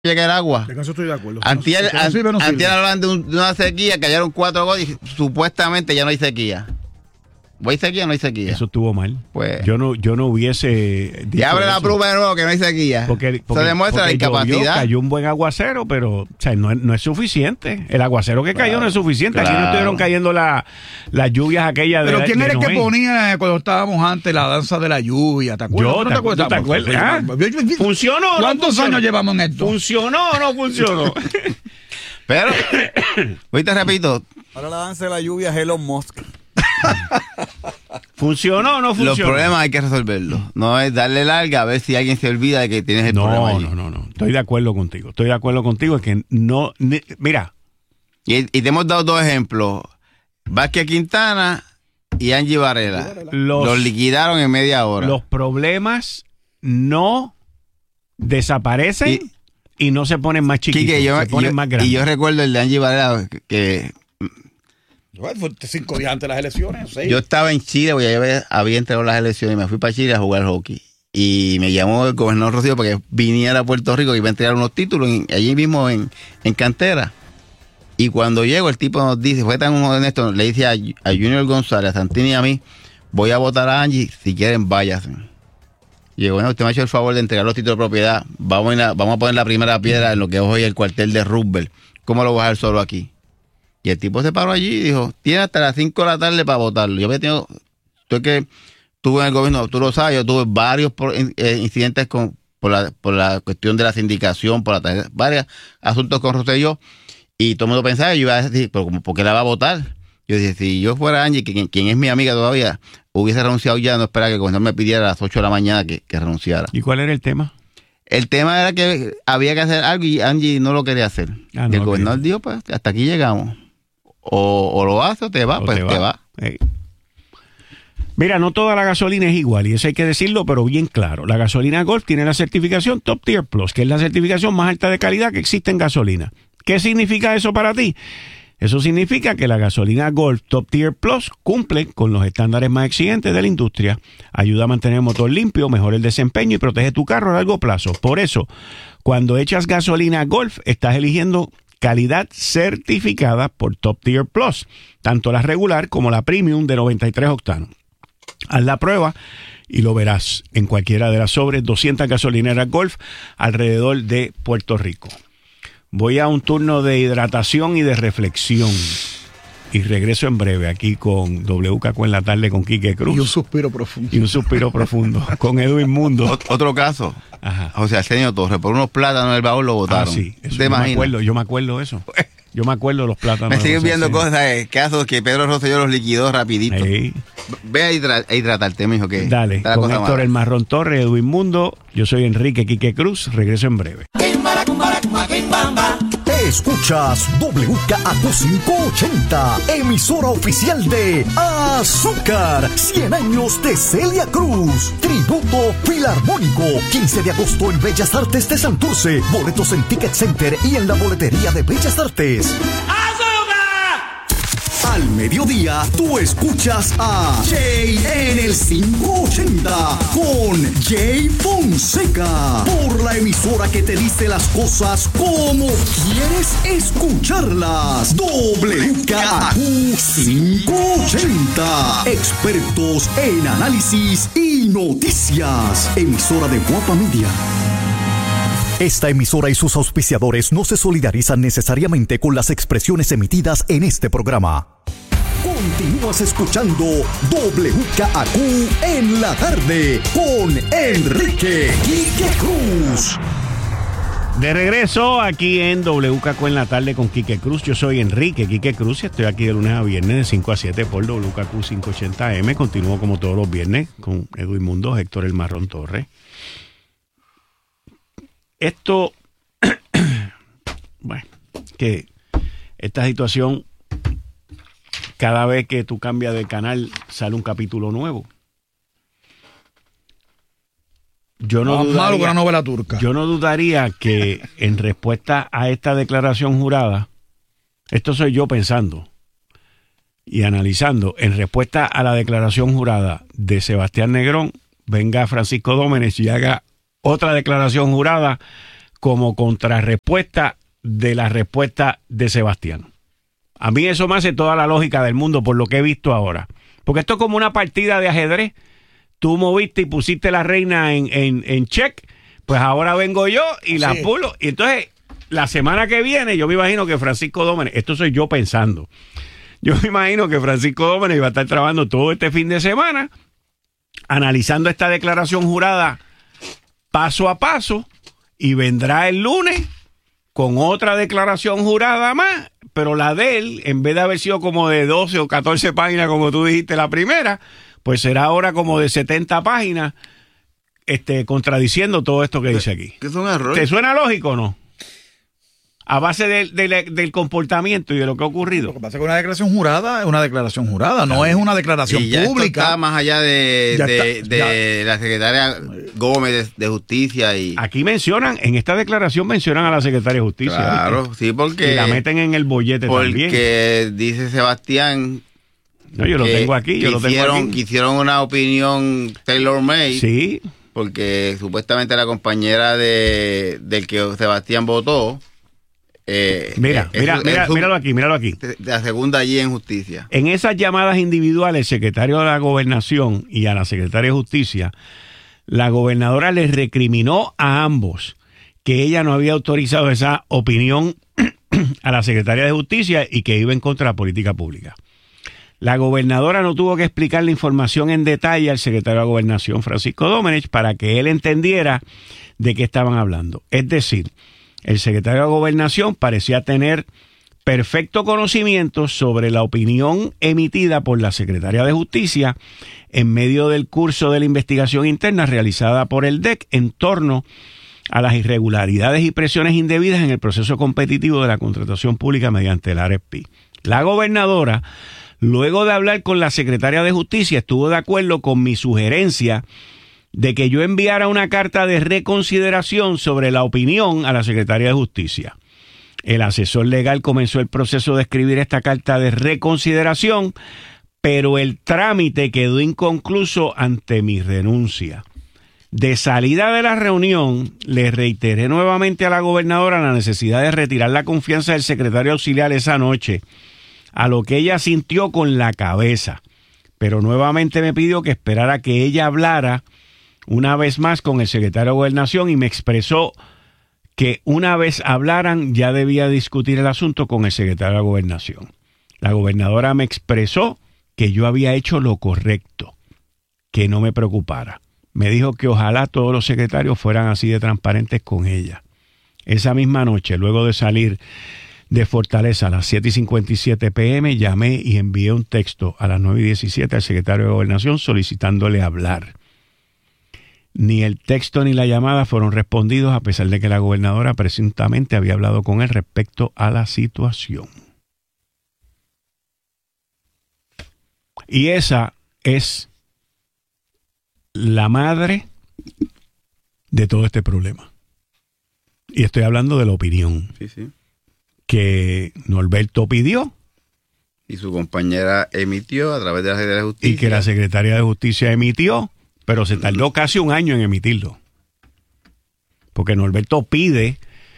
llega el agua. De eso estoy de acuerdo. Antier hablan de una sequía, cayeron 4 gotas y supuestamente ya no hay sequía. ¿Hay sequía o no hay sequía? Eso estuvo mal. Pues, yo no hubiese dicho. Y abre la eso. pluma de nuevo que no hay sequía. Porque se demuestra la incapacidad. Cayó un buen aguacero, pero no es suficiente. El aguacero que cayó no es suficiente. Aquí no estuvieron cayendo las lluvias aquellas de. Pero ¿quién era el que Noé? Ponía cuando estábamos antes la danza de la lluvia? ¿Te acuerdas? Yo, ¿No te acuerdas? ¿Ah? ¿Funcionó o no ¿Cuántos funcionó? años llevamos en esto? ¿Funcionó o no funcionó? Pero, hoy te repito. Ahora la danza de la lluvia es Elon Musk. ¿Funcionó o no funcionó? Los problemas hay que resolverlos. No es darle larga a ver si alguien se olvida de que tienes el problema allí. No. Estoy de acuerdo contigo. Es que no. Mira. Y te hemos dado 2 ejemplos. Vázquez Quintana y Angie Varela. Los liquidaron en media hora. Los problemas no desaparecen y no se ponen más chiquitos. Quique, se ponen más grandes. Y yo recuerdo el de Angie Varela que Fue 5 días antes de las elecciones. 6. yo estaba en Chile, porque ya había entregado las elecciones y me fui para Chile a jugar hockey. Y me llamó el gobernador Rocío para que viniera a Puerto Rico y iba a entregar unos títulos allí mismo en cantera. Y cuando llego, el tipo nos dice, fue tan honesto, le dice a Junior González, a Santini y a mí, voy a votar a Angie, si quieren váyanse. Y yo, bueno, usted me ha hecho el favor de entregar los títulos de propiedad, vamos a poner la primera piedra en lo que es hoy el cuartel de Roosevelt. ¿Cómo lo voy a dejar solo aquí? Y el tipo se paró allí y dijo, tiene hasta las 5 de la tarde para votarlo. Yo tuve en el gobierno, tú lo sabes, yo tuve varios incidentes por la cuestión de la sindicación, varios asuntos con Rosselló, y todo el mundo pensaba, yo iba a decir, pero ¿por qué la va a votar? Yo dije, si yo fuera Angie, quien es mi amiga todavía, hubiese renunciado ya, no esperaba que el gobernador me pidiera a las 8 de la mañana que renunciara. ¿Y cuál era el tema? El tema era que había que hacer algo y Angie no lo quería hacer. Y el gobernador dijo, pues, hasta aquí llegamos. O lo hace o te va, pues te va. Hey. Mira, no toda la gasolina es igual, y eso hay que decirlo, pero bien claro. La gasolina Golf tiene la certificación Top Tier Plus, que es la certificación más alta de calidad que existe en gasolina. ¿Qué significa eso para ti? Eso significa que la gasolina Golf Top Tier Plus cumple con los estándares más exigentes de la industria, ayuda a mantener el motor limpio, mejora el desempeño y protege tu carro a largo plazo. Por eso, cuando echas gasolina Golf, estás eligiendo calidad certificada por Top Tier Plus, tanto la regular como la premium de 93 octanos. Haz la prueba y lo verás en cualquiera de las sobre 200 gasolineras Golf alrededor de Puerto Rico. Voy a un turno de hidratación y de reflexión. Y regreso en breve aquí con WKQ en la tarde con Quique Cruz. Y un suspiro profundo. Con Edwin Mundo. Otro caso. Ajá. O sea, el señor Torres, por unos plátanos en el baúl lo botaron. Sí. Eso ¿Te imaginas? Yo me acuerdo de eso. Yo me acuerdo de los plátanos. Me siguen viendo cosas, casos que Pedro Rosselló los liquidó rapidito. Hey. Ve a hidratarte, mijo. Que dale, con Héctor El Marrón Torres, Edwin Mundo. Yo soy Enrique Quique Cruz. Regreso en breve. Escuchas WKAQ 580, emisora oficial de Azúcar, 100 años de Celia Cruz, tributo filarmónico, 15 de agosto en Bellas Artes de Santurce, boletos en Ticket Center y en la boletería de Bellas Artes. Al mediodía, tú escuchas a Jay en el 580 con Jay Fonseca por la emisora que te dice las cosas como quieres escucharlas. WKAQ 580. Expertos en análisis y noticias. Emisora de Guapa Media. Esta emisora y sus auspiciadores no se solidarizan necesariamente con las expresiones emitidas en este programa. Continúas escuchando WKAQ en la tarde con Enrique Quique Cruz. De regreso aquí en WKQ en la tarde con Quique Cruz. Yo soy Enrique Quique Cruz y estoy aquí de lunes a viernes de 5 a 7 por WKQ 580M. Continúo como todos los viernes con Edwin Mundo, Héctor El Marrón Torres. Esto, bueno, que esta situación, cada vez que tú cambias de canal, sale un capítulo nuevo. Yo no malo con la novela turca. Yo no dudaría que en respuesta a esta declaración jurada, esto soy yo pensando y analizando, en respuesta a la declaración jurada de Sebastián Negrón, venga Francisco Dómenes y haga otra declaración jurada como contrarrespuesta de la respuesta de Sebastián. A mí eso me hace toda la lógica del mundo por lo que he visto ahora. Porque esto es como una partida de ajedrez. Tú moviste y pusiste la reina en check, pues ahora vengo yo y la pulo. Y entonces, la semana que viene, yo me imagino que Francisco Domenech, esto soy yo pensando, yo me imagino que Francisco Domenech va a estar trabajando todo este fin de semana, analizando esta declaración jurada paso a paso, y vendrá el lunes con otra declaración jurada más, pero la de él, en vez de haber sido como de 12 o 14 páginas, como tú dijiste la primera, pues será ahora como de 70 páginas, contradiciendo todo esto que dice aquí. ¿Qué es un error? ¿Te suena lógico o no? A base del comportamiento y de lo que ha ocurrido. Lo que pasa es que una declaración jurada es una declaración jurada, no es una declaración y ya pública. Esto está más allá de la secretaria Gómez de Justicia. Y aquí en esta declaración mencionan a la secretaria de Justicia. Claro, ¿viste? sí, porque... Y la meten en el bollete también. Porque dice Sebastián... No, yo lo tengo aquí, que hicieron una opinión tailor-made. Sí. Porque supuestamente la compañera del que Sebastián votó... míralo aquí. La segunda allí en Justicia. En esas llamadas individuales, el secretario de la Gobernación y a la secretaria de Justicia, la gobernadora les recriminó a ambos que ella no había autorizado esa opinión a la secretaria de Justicia y que iba en contra de la política pública. La gobernadora no tuvo que explicar la información en detalle al secretario de la Gobernación, Francisco Domenech, para que él entendiera de qué estaban hablando. Es decir, el secretario de Gobernación parecía tener perfecto conocimiento sobre la opinión emitida por la secretaria de Justicia en medio del curso de la investigación interna realizada por el DEC en torno a las irregularidades y presiones indebidas en el proceso competitivo de la contratación pública mediante el RFP. La gobernadora, luego de hablar con la secretaria de Justicia, estuvo de acuerdo con mi sugerencia de que yo enviara una carta de reconsideración sobre la opinión a la secretaria de Justicia. El asesor legal comenzó el proceso de escribir esta carta de reconsideración, pero el trámite quedó inconcluso ante mi renuncia. De salida de la reunión, le reiteré nuevamente a la gobernadora la necesidad de retirar la confianza del secretario auxiliar esa noche, a lo que ella sintió con la cabeza, pero nuevamente me pidió que esperara que ella hablara una vez más con el secretario de Gobernación y me expresó que una vez hablaran ya debía discutir el asunto con el secretario de Gobernación. La gobernadora me expresó que yo había hecho lo correcto, que no me preocupara. Me dijo que ojalá todos los secretarios fueran así de transparentes con ella. Esa misma noche, luego de salir de Fortaleza a las 7:57 p.m., llamé y envié un texto a las 9:17 al secretario de Gobernación solicitándole hablar. Ni el texto ni la llamada fueron respondidos a pesar de que la gobernadora presuntamente había hablado con él respecto a la situación. Y esa es la madre de todo este problema. Y estoy hablando de la opinión que Norberto pidió. Y su compañera emitió a través de la Secretaría de Justicia. Y que la Secretaría de Justicia emitió. Pero se tardó casi un año en emitirlo. Porque Norberto pide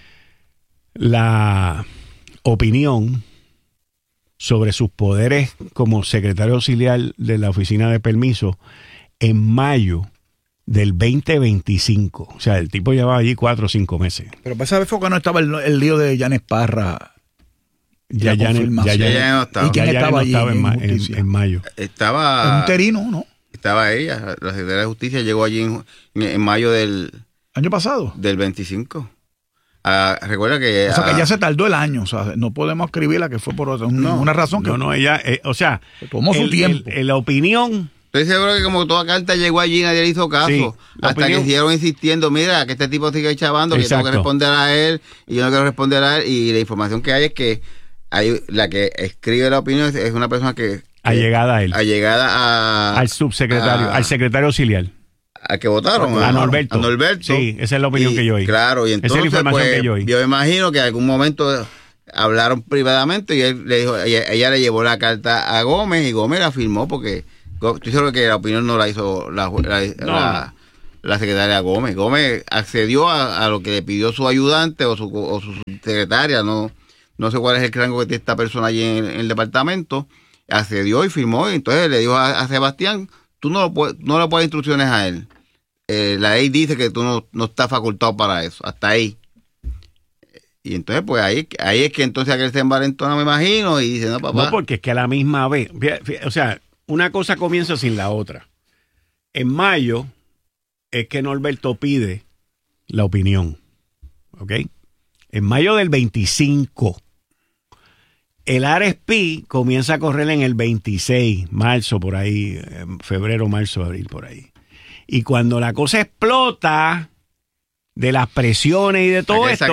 la opinión sobre sus poderes como secretario auxiliar de la Oficina de Permiso en mayo del 2025. O sea, el tipo llevaba allí 4 o 5 meses. Pero para esa época no estaba el lío de Yanes Parra. Ya no estaba. ¿Y quién estaba allí en mayo? Estaba... Un interino, ¿no? Estaba ella, la Secretaría de Justicia llegó allí en mayo del... ¿Año pasado? Del 25. Recuerda que... O sea, que ya se tardó el año, o sea, no podemos escribirla que fue por una razón que... No, ella, o sea... tomó su tiempo. La opinión... Estoy seguro que como toda carta llegó allí, nadie le hizo caso. Sí, hasta que siguieron insistiendo, mira, que este tipo sigue chavando, que tengo que responder a él, y yo no quiero responder a él, y la información que hay es que la que escribe la opinión es una persona que... Allegada a él. Allegada al subsecretario, al secretario auxiliar. ¿A que votaron? A Norberto. A Norberto. Sí, esa es la opinión que yo oí. Claro, y entonces esa es la información que yo oí. Yo me imagino que en algún momento hablaron privadamente y él le dijo, ella le llevó la carta a Gómez y Gómez la firmó porque estoy seguro que la opinión no la hizo la secretaria Gómez. Gómez accedió a lo que le pidió su ayudante o su secretaria, no sé cuál es el rango que tiene esta persona allí en el departamento, accedió y firmó, y entonces le dijo a Sebastián, tú no le puedes instrucciones a él. La ley dice que tú no estás facultado para eso, hasta ahí. Y entonces, pues ahí es que entonces aquel se envalentona, me imagino, y dice, no, papá. No, porque es que a la misma vez, o sea, una cosa comienza sin la otra. En mayo es que Norberto pide la opinión, ¿ok? En mayo del 25, el RSP comienza a correr en el 26, marzo, por ahí, febrero, marzo, abril, por ahí. Y cuando la cosa explota de las presiones y de todo esto,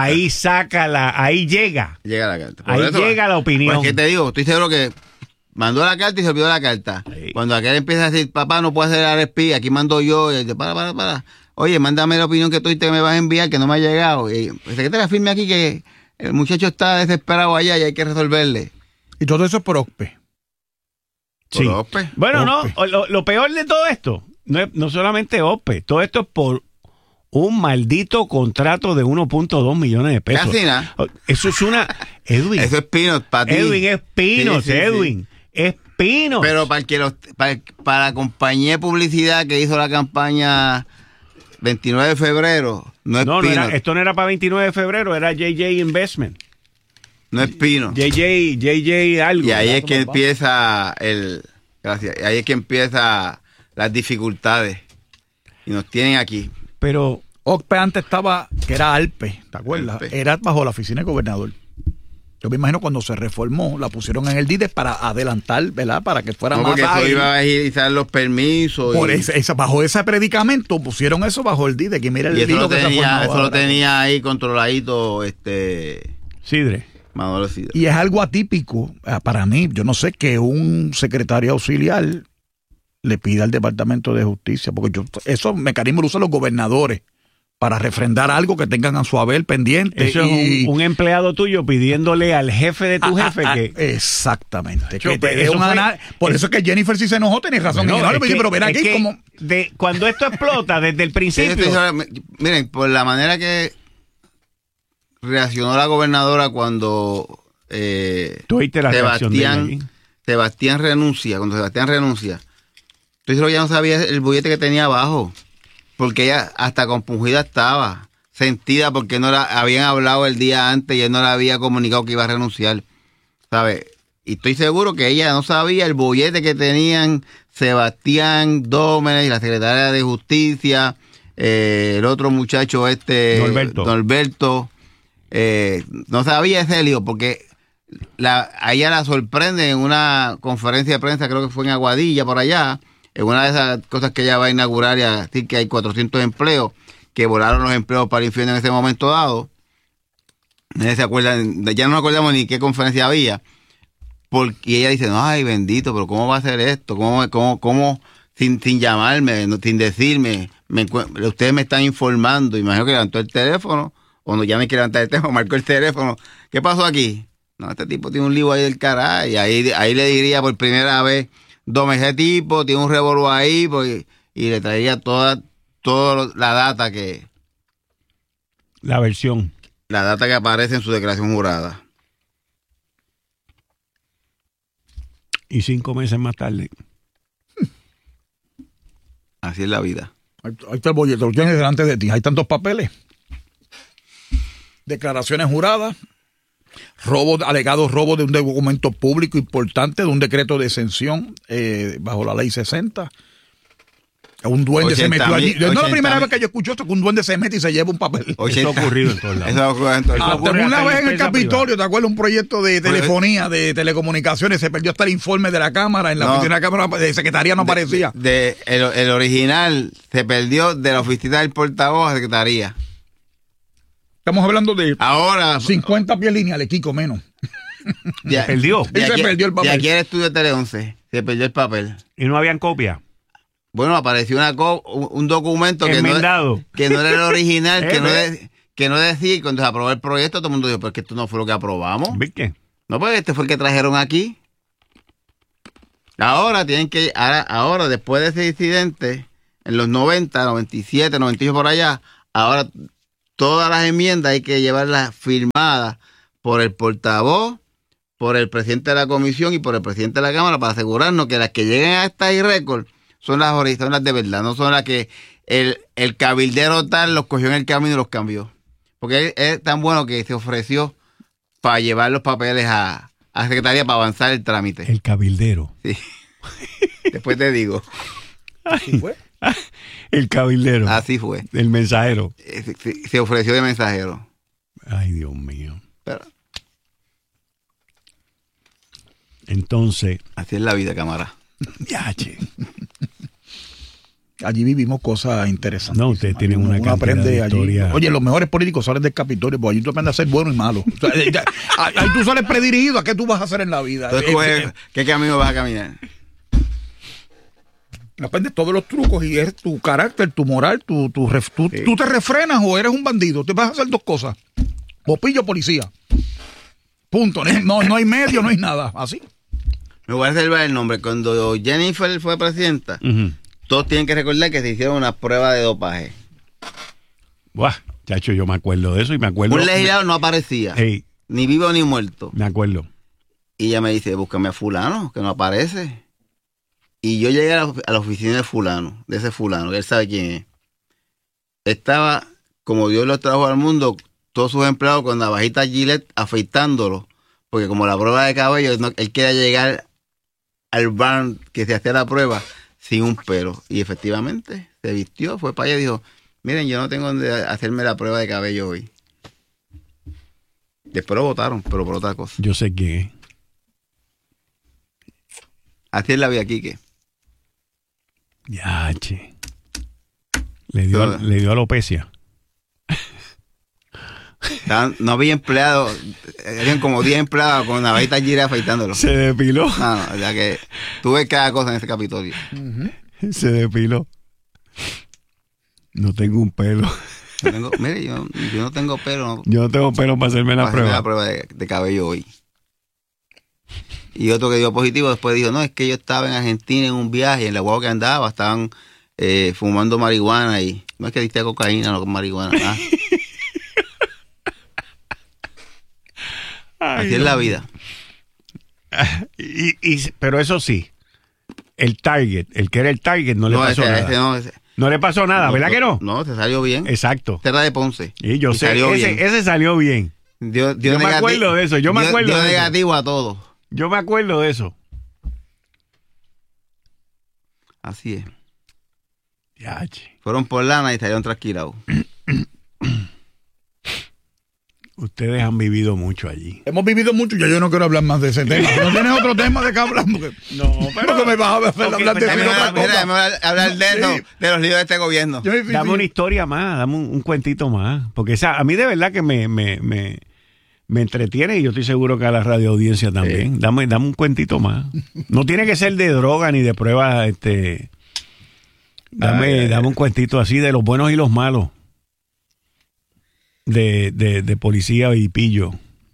ahí llega. Llega la carta. Ahí llega la opinión. Pues, ¿qué te digo? Estoy seguro que mandó la carta y se olvidó la carta. Sí. Cuando aquel empieza a decir, papá, no puedo hacer RSP, aquí mando yo, y dice, para. Oye, mándame la opinión que tú me vas a enviar, que no me ha llegado. Y el secretario firme aquí que el muchacho está desesperado allá y hay que resolverle. Y todo eso es por OCPE. Sí. Por OCPE. Bueno, OCPE. no, lo peor de todo esto, no solamente OCPE, todo esto es por un maldito contrato de 1.2 millones de pesos. Casi nada. Eso es una... Edwin. Eso es Peanuts para ti. Edwin, es Peanuts, Sí. Edwin. Es Peanuts. Pero para la compañía de publicidad que hizo la campaña 29 de febrero, no es Peanuts. Esto no era para 29 de febrero, era JJ Investment. No es Peanuts. JJ algo. Y ahí es que ¿verdad, empieza Gracias. Y ahí es que empieza las dificultades. Y nos tienen aquí. Pero OCPE antes estaba, que era ALPE, ¿te acuerdas? ALPE. Era bajo la oficina del gobernador. Yo me imagino cuando se reformó, la pusieron en el DIDE para adelantar, ¿verdad? Para que fuera No, más porque eso ágil. iba a agilizar los permisos. Bajo ese predicamento pusieron eso bajo el DIDE, que mira el y eso lío lo que se ha formado tenía ahora. ahí controladito Sidre. Manolo Sidre. Y es algo atípico para mí. Yo no sé que un secretario auxiliar le pida al Departamento de Justicia, porque esos mecanismos los usan los gobernadores para refrendar algo que tengan a su haber pendiente. Eso es un empleado tuyo pidiéndole al jefe de tu jefe que... Exactamente. Yo, Que te dé eso un fue- por eso es que Jennifer sí se enojó, tenés razón. No, Y yo, es que- pero ven es aquí que como... cuando esto explota desde el Sí, principio... miren, por la manera que reaccionó la gobernadora cuando Tuviste la reacción de ella ahí. Sebastián renuncia, estoy seguro que ella no sabía el bollete que tenía abajo, porque ella hasta compungida estaba, sentida porque habían hablado el día antes y él no le había comunicado que iba a renunciar, ¿sabes? Y estoy seguro que ella no sabía el bollete que tenían Sebastián Dómenes y la secretaria de Justicia, el otro muchacho Norberto, no sabía ese lío porque a ella la sorprende en una conferencia de prensa, creo que fue en Aguadilla, por allá, en una de esas cosas que ella va a inaugurar y a decir que hay 400 empleos, que volaron los empleos para el infierno en ese momento dado. Nadie se acuerda, ya no nos acordamos ni qué conferencia había, y ella dice, no, ay bendito, pero ¿cómo va a ser esto? ¿Cómo sin llamarme, sin decirme, ustedes me están informando? Imagino que levantó el teléfono, o no, ya me quiere levantar el teléfono, marcó el teléfono. ¿Qué pasó aquí? No, este tipo tiene un lío ahí del carajo, y ahí le diría por primera vez, Dome, ese tipo tiene un revolú ahí, y le traería toda la data que La versión. que aparece en su declaración jurada. Y 5 meses más tarde. Así es la vida. Ahí está el boleto, lo tienes delante de ti. Hay tantos papeles. Declaraciones juradas. Alegados robos de un documento público importante, de un decreto de exención bajo la ley 60. Un duende se metió allí. No es la primera vez que yo escucho esto, que un duende se mete y se lleva un papel. Eso ha ocurrido en todos lados. Eso ha ocurrido en todos lados. ocurre Una hasta vez en en el empresa Capitolio, ¿te acuerdas? Un proyecto de telefonía, de telecomunicaciones, se perdió hasta el informe de la Cámara, en la oficina de la Cámara de Secretaría no aparecía. El original se perdió de la oficina del portavoz a secretaría. Estamos hablando de Ahora 50 pies lineales, Kiko, menos. ya, perdió. de Y se aquí- perdió el papel. De aquí al estudio de Tele 11 se perdió el papel. Y no habían copia. Bueno, apareció un documento Enmendado. que no era el original, ¿Ves? que no decía, y cuando se aprobó el proyecto, todo el mundo dijo, pero es que esto no fue lo que aprobamos. ¿Viste? No, pues este fue el que trajeron aquí. Ahora tienen que, ahora después de ese incidente, en los 90, 97, 98 por allá, ahora todas las enmiendas hay que llevarlas firmadas por el portavoz, por el presidente de la comisión y por el presidente de la Cámara para asegurarnos que las que lleguen a esta récord son las de verdad, no son las que el cabildero tal los cogió en el camino y los cambió. Porque es tan bueno que se ofreció para llevar los papeles a Secretaría para avanzar el trámite. El cabildero. Sí. Después te digo. ¿Así fue? El cabildero. Así fue. El mensajero. Se ofreció de mensajero. Ay, Dios mío. Pero entonces. así es la vida, cámara. Ya, che. Allí vivimos cosas interesantes. No, ustedes tienen una Uno cantidad aprende de allí. historia. Oye, los mejores políticos salen del Capitolio, porque allí tú aprendes a ser bueno y malo. O sea, ahí tú sales predirigido a qué tú vas a hacer en la vida. Entonces, ¿qué camino vas a caminar? Aprendes todos los trucos y es tu carácter, tu moral, tú te refrenas o eres un bandido. Te vas a hacer dos cosas. O pillo policía. Punto. No hay medio, no hay nada. Así. Me voy a reservar el nombre. Cuando Jennifer fue presidenta, todos tienen que recordar que se hicieron una prueba de dopaje. Buah, chacho, yo me acuerdo de eso y me acuerdo. Un legislador no aparecía. Hey, Ni vivo ni muerto. me acuerdo. Y ella me dice, búscame a fulano, que no aparece. Y yo llegué a la oficina de fulano, de ese fulano, que él sabe quién es. Estaba, como Dios lo trajo al mundo, todos sus empleados con navajita Gillette afeitándolo. Porque como la prueba de cabello, él quería llegar al bar que se hacía la prueba sin un pelo. Y efectivamente, se vistió, fue para allá y dijo, miren, yo no tengo donde hacerme la prueba de cabello hoy. Después lo votaron, pero por otra cosa. Yo sé quién es. Así es la vida, Quique. Ya, che. Le dio alopecia. No había empleados, eran como 10 empleados con navajita Gillette afeitándolo. Se depiló. No, ya que tuve cada cosa en ese Capitolio. Se depiló. No tengo un pelo. Mire, yo no tengo pelo. Yo no tengo pelo para hacerme la para hacerme prueba. la prueba de cabello hoy. Y otro que dio positivo después dijo, no, es que yo estaba en Argentina en un viaje y en la guagua que andaba estaban fumando marihuana y no es que diste cocaína, no con marihuana. Ay, así es la vida. Pero eso sí, el que era el target, no le pasó nada. No le pasó nada, ¿verdad que no? No, se salió bien. Exacto. Este era de Ponce. Y yo sé, ese salió bien. Yo me acuerdo de eso. Yo me acuerdo de eso. Negativo a todo. Yo me acuerdo de eso. Así es. Ya, che. Fueron por lana y salieron trasquilados. Ustedes han vivido mucho allí. Hemos vivido mucho, ya yo no quiero hablar más de ese tema. ¿No tienes otro tema de qué hablar? Porque me vas a hacer hablar de eso. Mira, hablar de eso, de los líos de este gobierno. Dame una historia más, dame un cuentito más. Porque a mí de verdad que me entretiene y yo estoy seguro que a la radio audiencia también. Dame un cuentito más. No tiene que ser de droga ni de pruebas. Dame un cuentito así de los buenos y los malos. De policía y pillo.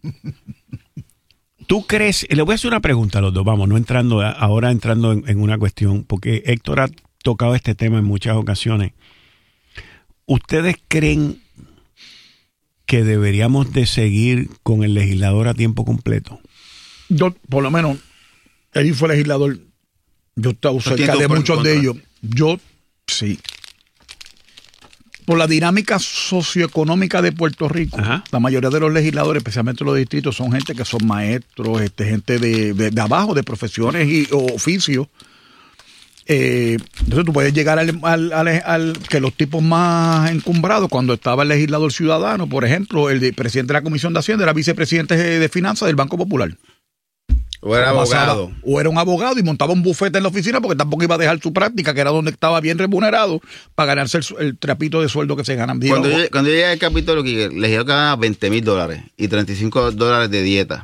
¿Tú crees? Le voy a hacer una pregunta a los dos, vamos, no entrando en una cuestión, porque Héctor ha tocado este tema en muchas ocasiones. ¿Ustedes creen que deberíamos de seguir con el legislador a tiempo completo? Yo, por lo menos, él fue legislador. Yo estaba cerca de muchos de ellos. Yo, sí. Por la dinámica socioeconómica de Puerto Rico, la mayoría de los legisladores, especialmente los distritos, son gente que son maestros, gente de abajo, de profesiones y oficios. Entonces tú puedes llegar al que los tipos más encumbrados, cuando estaba el legislador ciudadano, por ejemplo, el presidente de la Comisión de Hacienda, era vicepresidente de Finanzas del Banco Popular. O era abogado. O era un abogado y montaba un bufete en la oficina porque tampoco iba a dejar su práctica, que era donde estaba bien remunerado, para ganarse el trapito de sueldo que se ganan. Cuando yo llegué al Capitolio, le dijeron que ganaba $20,000 y $35 de dieta.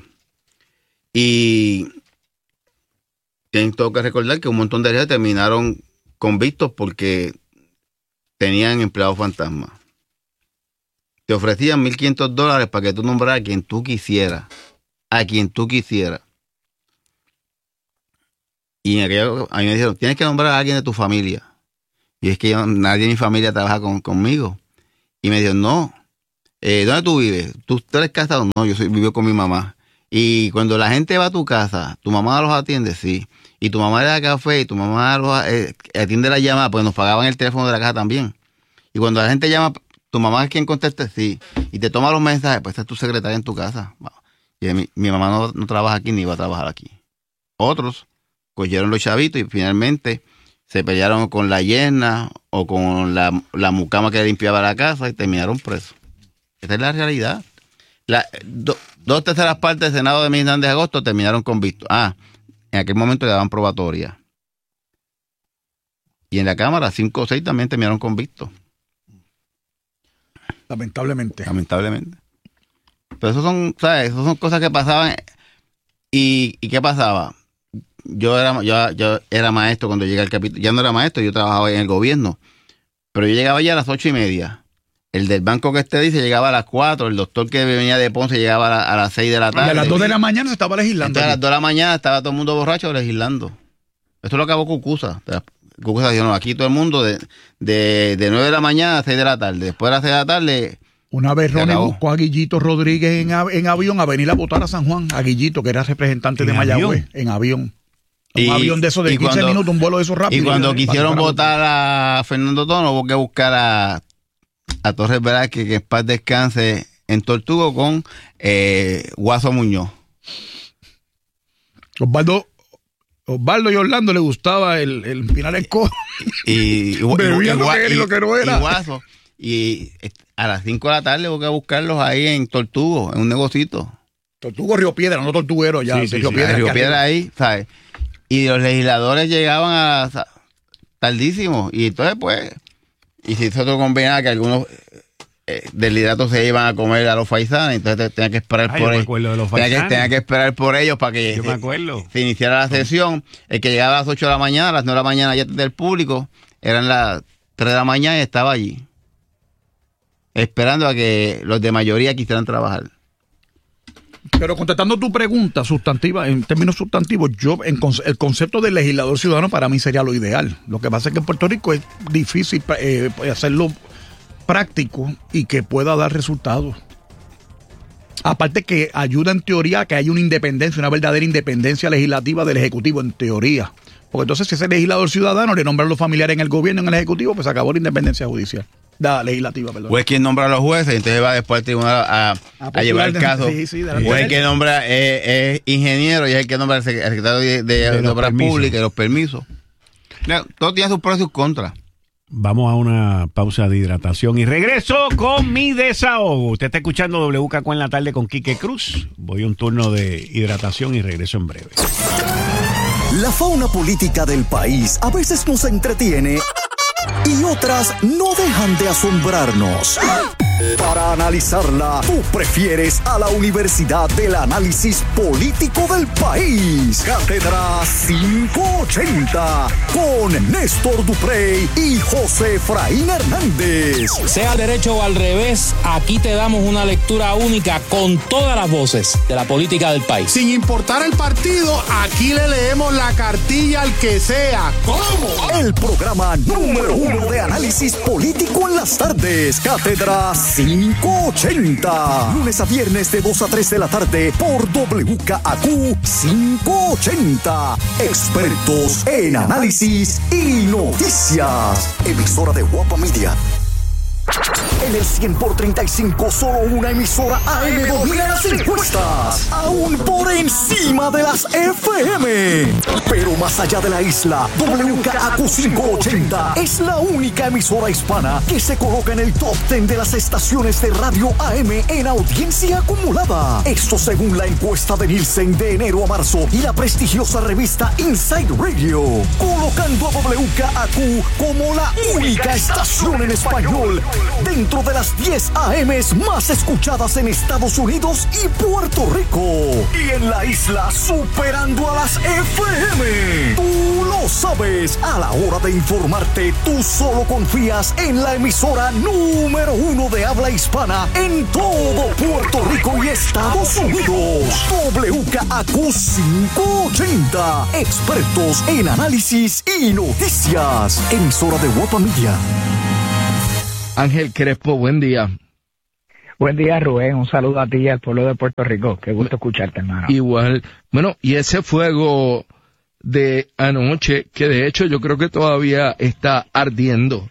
Y tengo que recordar que un montón de ellos terminaron convictos porque tenían empleados fantasmas. Te ofrecían $1,500 para que tú nombraras a quien tú quisieras. A quien tú quisieras. Y en aquello, a mí me dijeron, tienes que nombrar a alguien de tu familia. Y es que nadie en mi familia trabaja conmigo. Y me dijo, no, ¿dónde tú vives? ¿Tú eres casado? No, vivo con mi mamá. Y cuando la gente va a tu casa, ¿tu mamá los atiende? Sí. Y tu mamá le da café y tu mamá los atiende la llamada, pues nos pagaban el teléfono de la casa también. Y cuando la gente llama, ¿tu mamá es quien conteste? Sí. Y te toma los mensajes, pues esta es tu secretaria en tu casa. Y mi mamá no trabaja aquí ni va a trabajar aquí. Otros cogieron los chavitos y finalmente se pelearon con la yerna o con la mucama que limpiaba la casa y terminaron presos. Esta es la realidad. 2/3 partes del Senado de Miguel Hernández de Agosto terminaron convictos. En aquel momento le daban probatoria. Y en la Cámara 5 o 6 también terminaron convictos. Lamentablemente. Pero eso son, ¿sabes? Eso son cosas que pasaban. ¿Y qué pasaba? Yo era maestro cuando llegué al capítulo. Ya no era maestro, yo trabajaba en el gobierno. Pero yo llegaba ya a las 8:30. El del banco que usted dice llegaba a las 4. El doctor que venía de Ponce llegaba a las 6 de la tarde. Y a las 2 de la mañana se estaba legislando. Entonces, a las 2 de la mañana estaba todo el mundo borracho legislando. Esto lo acabó Cucuza. Cucuza dijo, no, aquí todo el mundo de 9 de la mañana a 6 de la tarde. Después de las 6 de la tarde... Una vez Ronnie buscó a Guillito Rodríguez en avión a venir a votar a San Juan. A Guillito, que era representante de Mayagüez, en avión. Un avión de esos de 15 minutos, un vuelo de esos rápidos. Y cuando quisieron votar a Fernando Tono, hubo que buscar a Torres Velázquez, que en paz descanse, en Tortugo con Guaso Muñoz. Osvaldo y Orlando le gustaba el empinar el codo. Bebían lo que no era. Y Guaso. Y a las 5 de la tarde hubo que buscarlos ahí en Tortugo, en un negocito. Tortugo, Río Piedra, no Tortuguero ya. Sí, Río Piedra ahí, ¿sabes? Y los legisladores llegaban tardísimo. Y entonces, pues, y si eso combinaba que algunos del liderato se iban a comer a los faisanes, entonces tenía que esperar por ellos. Tenía que esperar por ellos para que se iniciara la sesión. El que llegaba a las 8 de la mañana, a las 9 de la mañana ya del público, eran las 3 de la mañana y estaba allí, esperando a que los de mayoría quisieran trabajar. Pero contestando tu pregunta sustantiva, en términos sustantivos, el concepto del legislador ciudadano para mí sería lo ideal. Lo que pasa es que en Puerto Rico es difícil hacerlo práctico y que pueda dar resultados. Aparte que ayuda en teoría a que haya una independencia, una verdadera independencia legislativa del Ejecutivo, en teoría. Porque entonces si ese legislador ciudadano le nombran los familiares en el gobierno, en el Ejecutivo, pues acabó la independencia judicial. Legislativa, perdón. O es quien nombra a los jueces, entonces va después al tribunal a llevar el caso. Sí, o es el que nombra, es ingeniero y es el que nombra al secretario de Obras Públicas y los permisos. Todo tiene sus pros y sus contras. Vamos a una pausa de hidratación y regreso con mi desahogo. Usted está escuchando WKQ en la tarde con Quique Cruz. Voy a un turno de hidratación y regreso en breve. La fauna política del país a veces nos entretiene y otras no dejan de asombrarnos. Para analizarla, tú prefieres a la Universidad del Análisis Político del País. Cátedra 580 con Néstor Duprey y José Efraín Hernández. Sea al derecho o al revés, aquí te damos una lectura única con todas las voces de la política del país. Sin importar el partido, aquí le leemos la cartilla al que sea. ¿Cómo? El programa número 1 de análisis político en las tardes. Cátedra 580. Lunes a viernes de 2 a 3 de la tarde por WKAQ 580. Expertos en análisis y noticias. Emisora de Guapa Media. En el 100 por 35, solo una emisora AM domina las encuestas, aún por encima de las FM. Pero más allá de la isla, WKAQ 580 es la única emisora hispana que se coloca en el top 10 de las estaciones de radio AM en audiencia acumulada. Esto según la encuesta de Nielsen de enero a marzo y la prestigiosa revista Inside Radio, colocando a WKAQ como la única estación en español dentro de las 10 AMs más escuchadas en Estados Unidos y Puerto Rico. Y en la isla Media, superando a las FM. Tú lo sabes, a la hora de informarte, tú solo confías en la emisora número 1 de habla hispana en todo Puerto Rico y Estados Unidos. WKAQ 580, expertos en análisis y noticias. Emisora de Guapa Media. Ángel Crespo, buen día. Buen día, Rubén. Un saludo a ti y al pueblo de Puerto Rico. Qué gusto escucharte, hermano. Igual. Bueno, y ese fuego de anoche, que de hecho yo creo que todavía está ardiendo.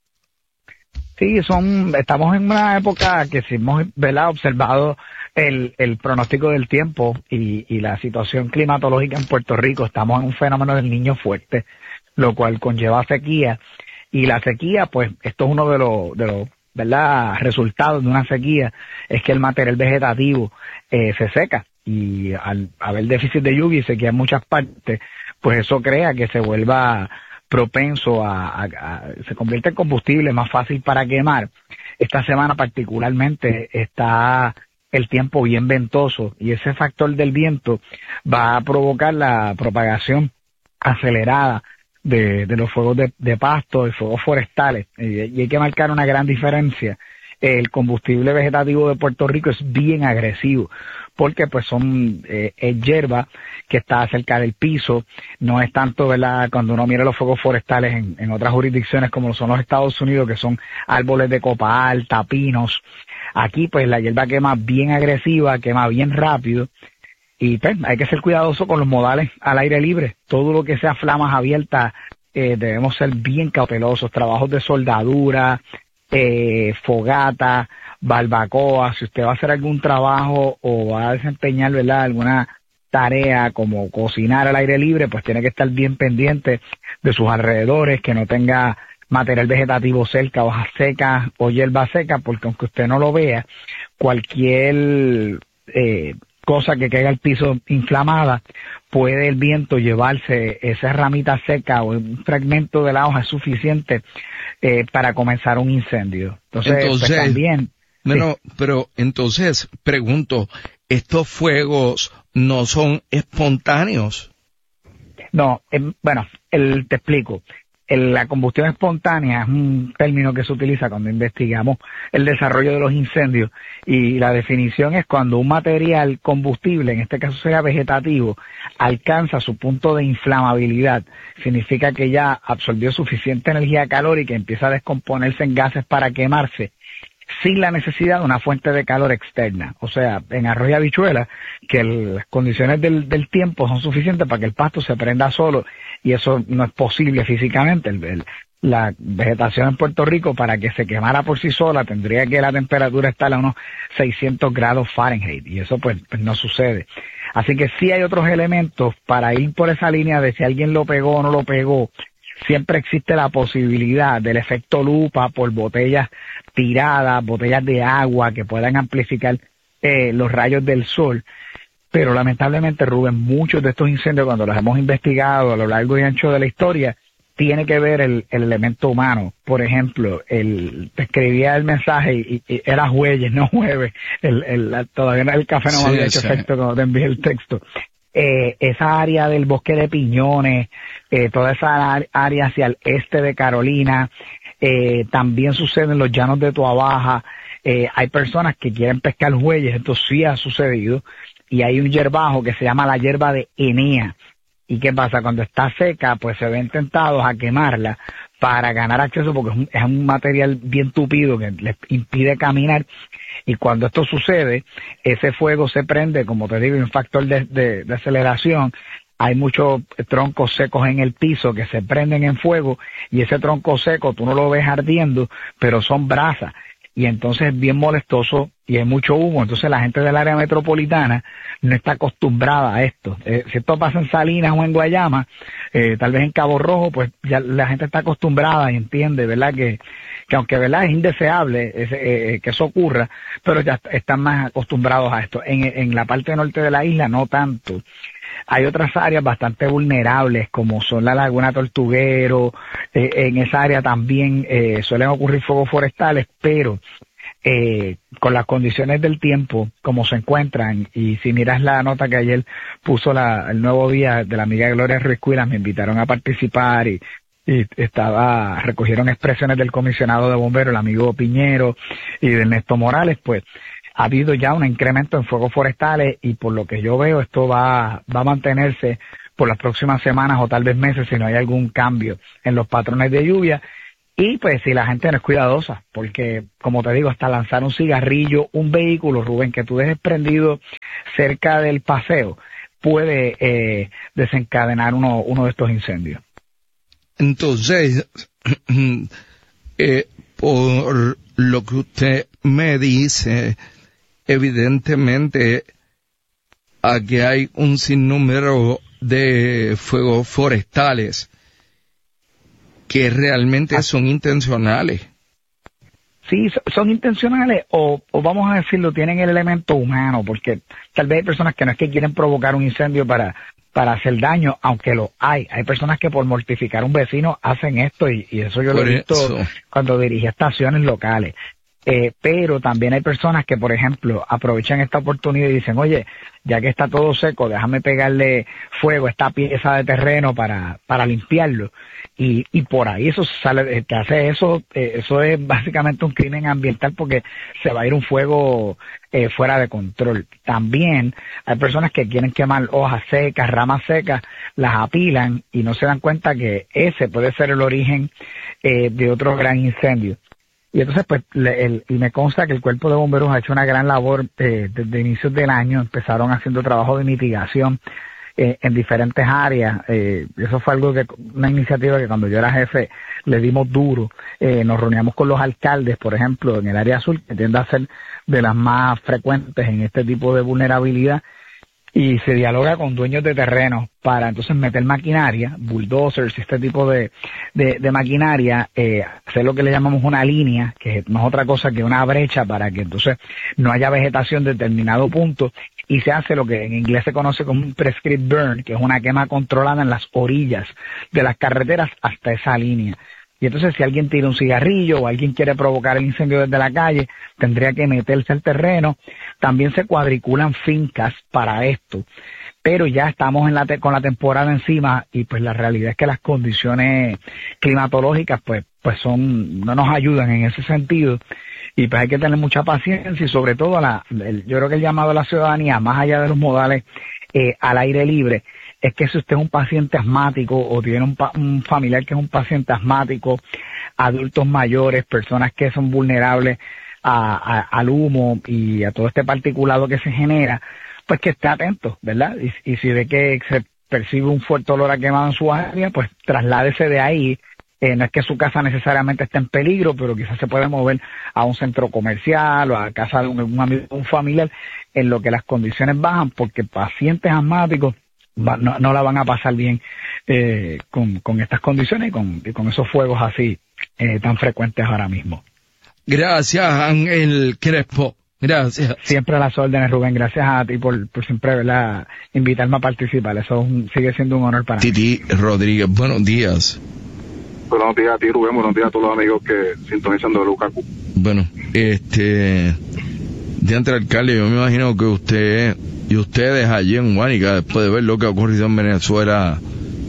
Sí, estamos en una época que si hemos observado el pronóstico del tiempo y la situación climatológica en Puerto Rico. Estamos en un fenómeno del Niño fuerte, lo cual conlleva sequía. Y la sequía, pues, esto es uno de los resultados de una sequía, es que el material vegetativo se seca. Y al haber déficit de lluvia y sequía en muchas partes, pues eso crea que se vuelva propenso se convierte en combustible más fácil para quemar. Esta semana particularmente está el tiempo bien ventoso y ese factor del viento va a provocar la propagación acelerada de los fuegos de pasto y fuegos forestales, y hay que marcar una gran diferencia. El combustible vegetativo de Puerto Rico es bien agresivo porque pues es hierba que está cerca del piso, no es tanto, ¿verdad? Cuando uno mira los fuegos forestales en otras jurisdicciones como son los Estados Unidos, que son árboles de copa alta, pinos. Aquí pues la hierba quema bien agresiva, quema bien rápido. Y pues, hay que ser cuidadoso con los modales al aire libre. Todo lo que sea flamas abiertas, debemos ser bien cautelosos. Trabajos de soldadura, fogata, barbacoa. Si usted va a hacer algún trabajo o va a desempeñar, ¿verdad?, alguna tarea como cocinar al aire libre, pues tiene que estar bien pendiente de sus alrededores, que no tenga material vegetativo cerca, hojas secas o hierba seca, porque aunque usted no lo vea, cualquier cosa que caiga al piso inflamada, puede el viento llevarse esa ramita seca o un fragmento de la hoja, es suficiente para comenzar un incendio. Entonces pues también... Bueno, sí. Pero entonces, pregunto, ¿estos fuegos no son espontáneos? No, te explico. La combustión espontánea es un término que se utiliza cuando investigamos el desarrollo de los incendios, y la definición es cuando un material combustible, en este caso sería vegetativo, alcanza su punto de inflamabilidad. Significa que ya absorbió suficiente energía calórica y empieza a descomponerse en gases para quemarse, sin la necesidad de una fuente de calor externa. O sea, en arroz y habichuela, que las condiciones del tiempo son suficientes para que el pasto se prenda solo, y eso no es posible físicamente. La vegetación en Puerto Rico, para que se quemara por sí sola, tendría que la temperatura estar a unos 600 grados Fahrenheit, y eso pues no sucede. Así que sí hay otros elementos para ir por esa línea de si alguien lo pegó o no lo pegó. Siempre existe la posibilidad del efecto lupa por botellas tiradas, botellas de agua que puedan amplificar los rayos del sol. Pero lamentablemente, Rubén, muchos de estos incendios, cuando los hemos investigado a lo largo y ancho de la historia, tiene que ver el elemento humano. Por ejemplo, te escribía el mensaje y era jueves, no jueves. Todavía el café no me había hecho efecto cuando te envié el texto. Esa área del bosque de piñones, toda esa área hacia el este de Carolina, también sucede en los llanos de Toa Baja. Hay personas que quieren pescar jueyes, esto sí ha sucedido, y hay un hierbajo que se llama la hierba de Enea. ¿Y qué pasa? Cuando está seca, pues se ven tentados a quemarla para ganar acceso, porque es un material bien tupido que les impide caminar. Y cuando esto sucede, ese fuego se prende, como te digo, un factor de aceleración. Hay muchos troncos secos en el piso que se prenden en fuego, y ese tronco seco tú no lo ves ardiendo, pero son brasas. Y entonces es bien molestoso y hay mucho humo. Entonces la gente del área metropolitana no está acostumbrada a esto. Si esto pasa en Salinas o en Guayama, tal vez en Cabo Rojo, pues ya la gente está acostumbrada y entiende, ¿verdad? Que aunque, ¿verdad?, es indeseable que eso ocurra, pero ya están más acostumbrados a esto. En la parte norte de la isla no tanto. Hay otras áreas bastante vulnerables, como son la Laguna Tortuguero. En esa área también suelen ocurrir fuegos forestales, pero con las condiciones del tiempo como se encuentran, y si miras la nota que ayer puso el Nuevo Día de la amiga Gloria Ruiz Cuilas, me invitaron a participar y recogieron expresiones del comisionado de bomberos, el amigo Piñero, y de Ernesto Morales. Pues ha habido ya un incremento en fuegos forestales, y por lo que yo veo esto va a mantenerse por las próximas semanas o tal vez meses si no hay algún cambio en los patrones de lluvia. Y pues si la gente no es cuidadosa, porque como te digo, hasta lanzar un cigarrillo, un vehículo, Rubén, que tú dejes prendido cerca del paseo, puede desencadenar uno de estos incendios. Entonces, por lo que usted me dice, evidentemente aquí hay un sinnúmero de fuegos forestales que realmente son intencionales. Sí, son intencionales o vamos a decirlo, tienen el elemento humano, porque tal vez hay personas que no es que quieren provocar un incendio para hacer daño, aunque lo hay. Hay personas que por mortificar a un vecino hacen esto, y eso yo lo he visto cuando dirigí estaciones locales. Pero también hay personas que, por ejemplo, aprovechan esta oportunidad y dicen, oye, ya que está todo seco, déjame pegarle fuego a esta pieza de terreno para limpiarlo. Y por ahí eso sale, el que hace eso es básicamente un crimen ambiental, porque se va a ir un fuego fuera de control. También hay personas que quieren quemar hojas secas, ramas secas, las apilan y no se dan cuenta que ese puede ser el origen de otro gran incendio. Y entonces, pues, y me consta que el Cuerpo de Bomberos ha hecho una gran labor desde inicios del año. Empezaron haciendo trabajo de mitigación en diferentes áreas. Eso fue una iniciativa que cuando yo era jefe le dimos duro. Nos reuníamos con los alcaldes, por ejemplo, en el área azul, que tiende a ser de las más frecuentes en este tipo de vulnerabilidad. Y se dialoga con dueños de terrenos para entonces meter maquinaria, bulldozers, este tipo de maquinaria, hacer lo que le llamamos una línea, que no es otra cosa que una brecha para que entonces no haya vegetación de determinado punto, y se hace lo que en inglés se conoce como un prescribed burn, que es una quema controlada en las orillas de las carreteras hasta esa línea. Y entonces si alguien tira un cigarrillo o alguien quiere provocar el incendio desde la calle, tendría que meterse al terreno. También se cuadriculan fincas para esto. Pero ya estamos con la temporada encima, y pues la realidad es que las condiciones climatológicas pues no nos ayudan en ese sentido. Y pues hay que tener mucha paciencia, y sobre todo yo creo que el llamado a la ciudadanía, más allá de los modales al aire libre, es que si usted es un paciente asmático o tiene un familiar que es un paciente asmático, adultos mayores, personas que son vulnerables al humo y a todo este particulado que se genera, pues que esté atento, ¿verdad? Y si ve que se percibe un fuerte olor a quemado en su área, pues trasládese de ahí. No es que su casa necesariamente esté en peligro, pero quizás se puede mover a un centro comercial o a casa de un amigo, un familiar, en lo que las condiciones bajan, porque pacientes asmáticos no la van a pasar bien con estas condiciones y con esos fuegos así tan frecuentes ahora mismo. Gracias, Ángel Crespo. Gracias. Siempre a las órdenes, Rubén. Gracias a ti por siempre, ¿verdad?, invitarme a participar. Eso sigue siendo un honor para mí. Titi Rodríguez, buenos días. Buenos días a ti, Rubén. Buenos días a todos los amigos que sintonizan de Lukaku. Bueno, diante del alcalde, yo me imagino que usted y ustedes allí en Guánica, después de ver lo que ha ocurrido en Venezuela,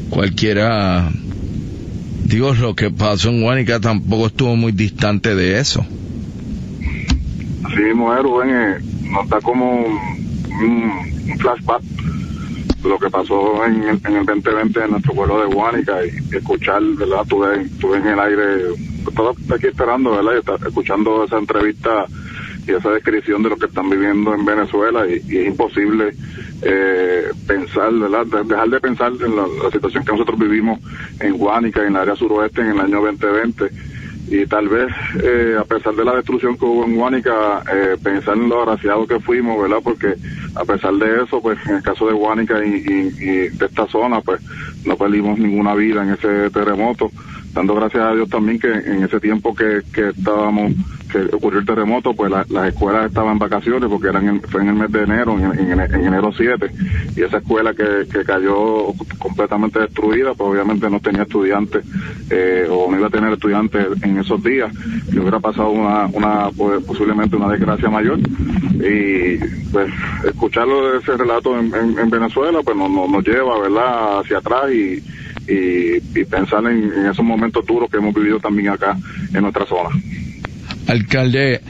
lo que pasó en Guánica tampoco estuvo muy distante de eso. Así mismo es, Rubén, nos da como un flashback de lo que pasó en el 2020 en nuestro pueblo de Guánica, y escuchar, ¿verdad? Tuve en el aire, estaba aquí esperando, ¿verdad? Y escuchando esa entrevista y esa descripción de lo que están viviendo en Venezuela, y es imposible pensar, ¿verdad? Dejar de pensar en la situación que nosotros vivimos en Guánica, en el área suroeste, en el año 2020. Y tal vez, a pesar de la destrucción que hubo en Guánica, pensar en lo agraciados que fuimos, ¿verdad? Porque a pesar de eso, pues en el caso de Guánica y de esta zona, pues no perdimos ninguna vida en ese terremoto. dando gracias a Dios también que en ese tiempo que ocurrió el terremoto, pues las escuelas estaban en vacaciones porque fue en el mes de enero, en enero 7, y esa escuela que cayó completamente destruida, pues obviamente no tenía estudiantes, o no iba a tener estudiantes en esos días, que hubiera pasado pues, posiblemente una desgracia mayor. Y pues escucharlo de ese relato en Venezuela, pues nos lleva, ¿verdad?, hacia atrás y pensar en esos momentos duros que hemos vivido también acá en nuestra zona. Alcalde,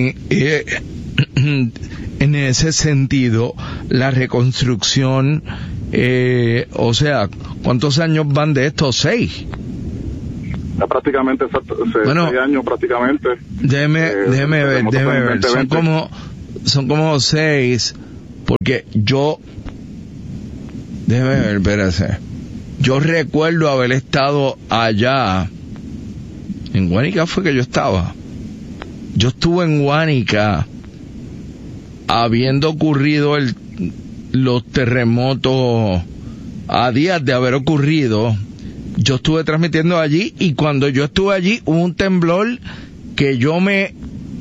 en ese sentido, la reconstrucción, o sea, ¿cuántos años van de estos? 6. Ya prácticamente, 6 años prácticamente. Déjeme ver. Son como 6, porque déjeme ver, espérate. Yo recuerdo haber estado allá. En Guánica fue que yo estaba. Yo estuve en Guánica habiendo ocurrido los terremotos, a días de haber ocurrido. Yo estuve transmitiendo allí, y cuando yo estuve allí hubo un temblor que yo me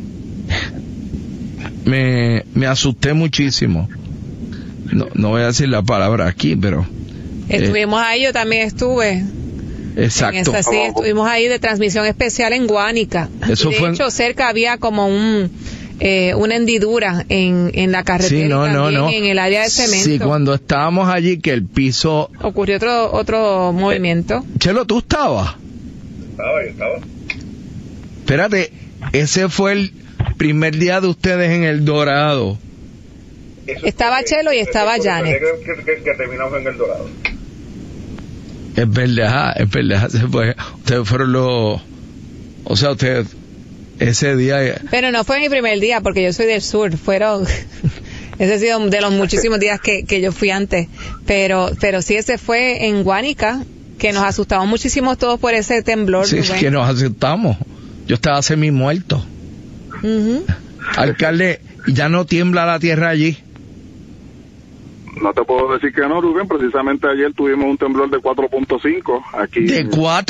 asusté muchísimo. No voy a decir la palabra aquí, pero estuvimos ahí, yo también estuve. Exacto. Sí, estuvimos ahí de transmisión especial en Guánica. Eso de hecho, cerca había como una hendidura en la carretera, sí, no. en el área de cemento. Sí, cuando estábamos allí, que el piso... Ocurrió otro movimiento. Chelo, ¿tú estabas? Yo estaba. Espérate, ese fue el primer día de ustedes en El Dorado. Estaba Chelo y estaba Janet. Que terminamos en El Dorado. Es verdad, ustedes fueron ustedes ese día. Pero no fue mi primer día, porque yo soy del sur, ese ha sido de los muchísimos días que yo fui antes, pero sí, ese fue en Guánica, que nos asustamos muchísimo todos por ese temblor. Sí, es que nos asustamos, yo estaba semi muerto. Alcalde, ¿ya no tiembla la tierra allí? No te puedo decir que no, Rubén. Precisamente ayer tuvimos un temblor de 4.5 aquí. ¿De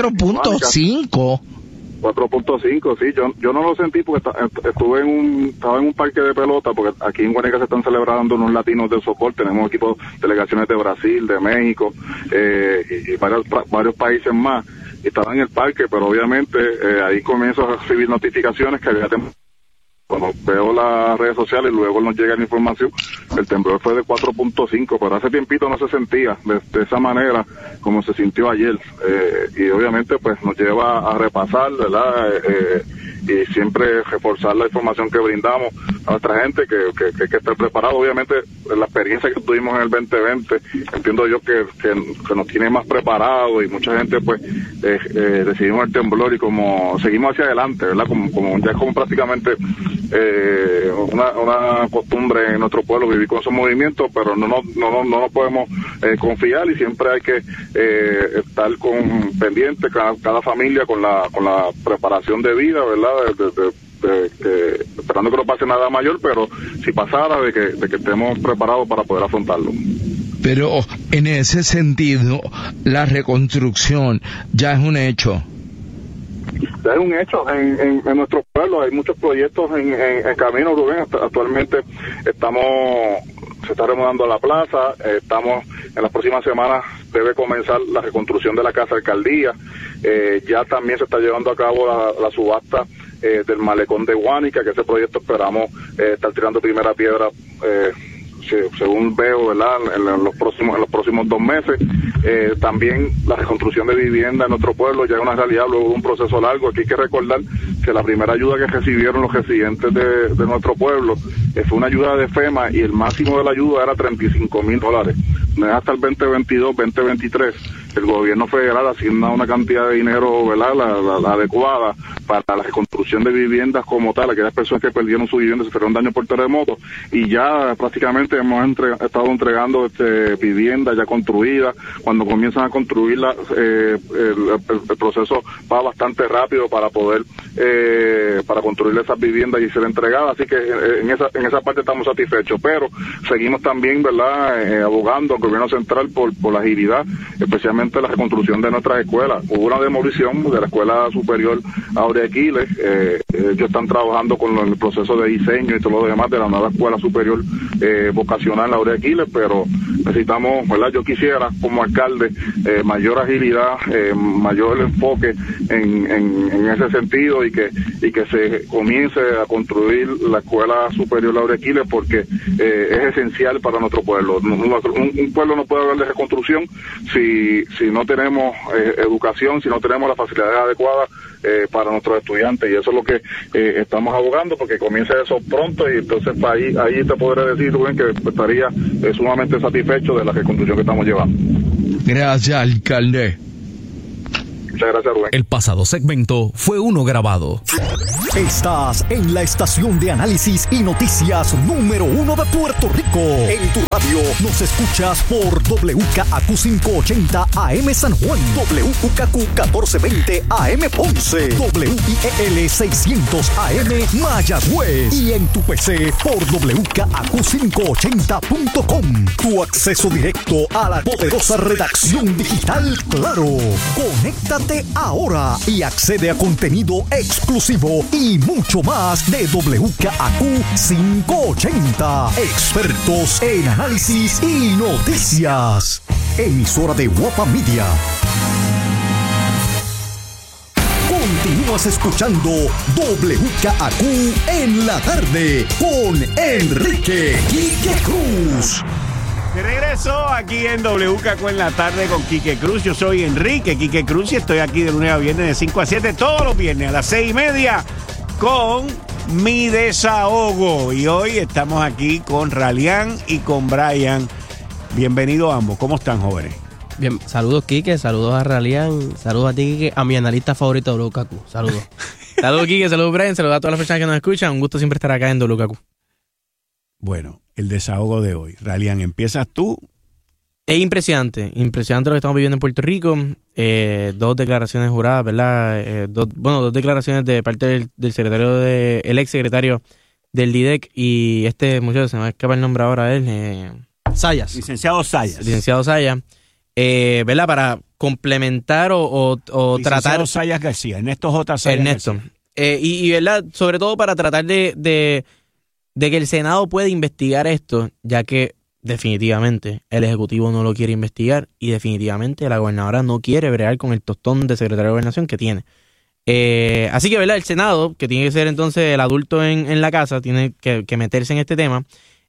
4.5? 4.5, sí. Yo no lo sentí porque estaba en un parque de pelota, porque aquí en Guánica se están celebrando unos latinos de soporte. Tenemos equipos, delegaciones de Brasil, de México, y varios países más. Y estaba en el parque, pero obviamente ahí comienzo a recibir notificaciones que había temblor. Cuando veo las redes sociales, luego nos llega la información, el temblor fue de 4.5, pero hace tiempito no se sentía de esa manera como se sintió ayer, y obviamente pues nos lleva a repasar, ¿verdad?, y siempre reforzar la información que brindamos a nuestra gente, que hay que estar preparado. Obviamente la experiencia que tuvimos en el 2020, entiendo yo que nos tiene más preparados, y mucha gente pues decidimos el temblor y como seguimos hacia adelante, ¿verdad?, como ya es como prácticamente una costumbre en nuestro pueblo vivir con esos movimientos, pero no nos podemos confiar, y siempre hay que estar pendiente cada familia con la preparación de vida, ¿verdad?, esperando que no pase nada mayor, pero si pasara, de que estemos preparados para poder afrontarlo. Pero en ese sentido, la reconstrucción ya es un hecho. Ya es un hecho en nuestro pueblo. Hay muchos proyectos en camino, Rubén. Actualmente se está remodelando la plaza. Estamos en las próximas semanas, debe comenzar la reconstrucción de la casa alcaldía. Ya también se está llevando a cabo la subasta del malecón de Guánica, que ese proyecto esperamos estar tirando primera piedra, según veo, ¿verdad?, en los próximos 2 meses. También la reconstrucción de vivienda en nuestro pueblo ya es una realidad luego de un proceso largo. Aquí hay que recordar que la primera ayuda que recibieron los residentes de nuestro pueblo fue una ayuda de FEMA, y el máximo de la ayuda era $35,000. No es hasta el 2022, 2023 el gobierno federal asigna una cantidad de dinero, ¿verdad?, la adecuada para la reconstrucción de viviendas como tal, aquellas personas que perdieron su vivienda, sufrieron daño por terremoto, y ya prácticamente hemos estado entregando viviendas ya construidas. Cuando comienzan a construirlas, el proceso va bastante rápido para poder para construir esas viviendas y ser entregadas, así que en esa parte estamos satisfechos, pero seguimos también, ¿verdad?, abogando al gobierno central por la agilidad, especialmente la reconstrucción de nuestras escuelas. Hubo una demolición de la Escuela Superior Aurea Aquiles, ellos están trabajando con el proceso de diseño y todo lo demás de la nueva Escuela Superior Vocacional Aurea Aquiles, pero necesitamos, ¿verdad?, yo quisiera como alcalde mayor agilidad, mayor enfoque en ese sentido, y que se comience a construir la Escuela Superior Aurea Aquiles, porque es esencial para nuestro pueblo. Un pueblo no puede hablar de reconstrucción si no tenemos educación, si no tenemos las facilidades adecuadas para nuestros estudiantes, y eso es lo que estamos abogando, porque comience eso pronto, y entonces ahí te podré decir, Rubén, que estaría sumamente satisfecho de la reconstrucción que estamos llevando. Gracias, alcalde. Muchas gracias, Rubén. El pasado segmento fue uno grabado. Estás en la estación de análisis y noticias número 1 de Puerto Rico. En tu radio nos escuchas por WKAQ 580 AM San Juan, WKQ 1420 AM Ponce, WIEL 600 AM Mayagüez, y en tu PC por WKAQ580.com. Tu acceso directo a la poderosa redacción digital Claro. Conéctate ahora y accede a contenido exclusivo y mucho más de WKAQ 580. Expertos en análisis y noticias. Emisora de Guapa Media. Continúas escuchando WKAQ en la tarde con Enrique Quique Cruz. De regreso aquí en WKAQ en la tarde con Quique Cruz. Yo soy Enrique Quique Cruz y estoy aquí de lunes a viernes de 5 a 7, todos los viernes a las 6:30 con mi desahogo. Y hoy estamos aquí con Ralian y con Brian. Bienvenidos ambos. ¿Cómo están, jóvenes? Bien, saludos, Quique, saludos a Ralian, saludos a ti, Quique, a mi analista favorito de WKAQ. Saludos. Saludos, Quique, saludos, Brian, saludos a todas las personas que nos escuchan. Un gusto siempre estar acá en WKAQ. Bueno, el desahogo de hoy. Ralian, ¿empiezas tú? Es impresionante lo que estamos viviendo en Puerto Rico. 2 declaraciones juradas, ¿verdad? 2 declaraciones de parte del secretario, el ex secretario del DIDEC, y muchacho, se me escapa el nombre ahora, Zayas. Licenciado Zayas. ¿Verdad? Para complementar o tratar... Licenciado Zayas García, Ernesto J. Zayas Ernesto. García. Y ¿verdad? Sobre todo para tratar de que el Senado pueda investigar esto, ya que definitivamente el Ejecutivo no lo quiere investigar y definitivamente la gobernadora no quiere bregar con el tostón de secretario de Gobernación que tiene. Así que, ¿verdad? El Senado, que tiene que ser entonces el adulto en la casa, tiene que meterse en este tema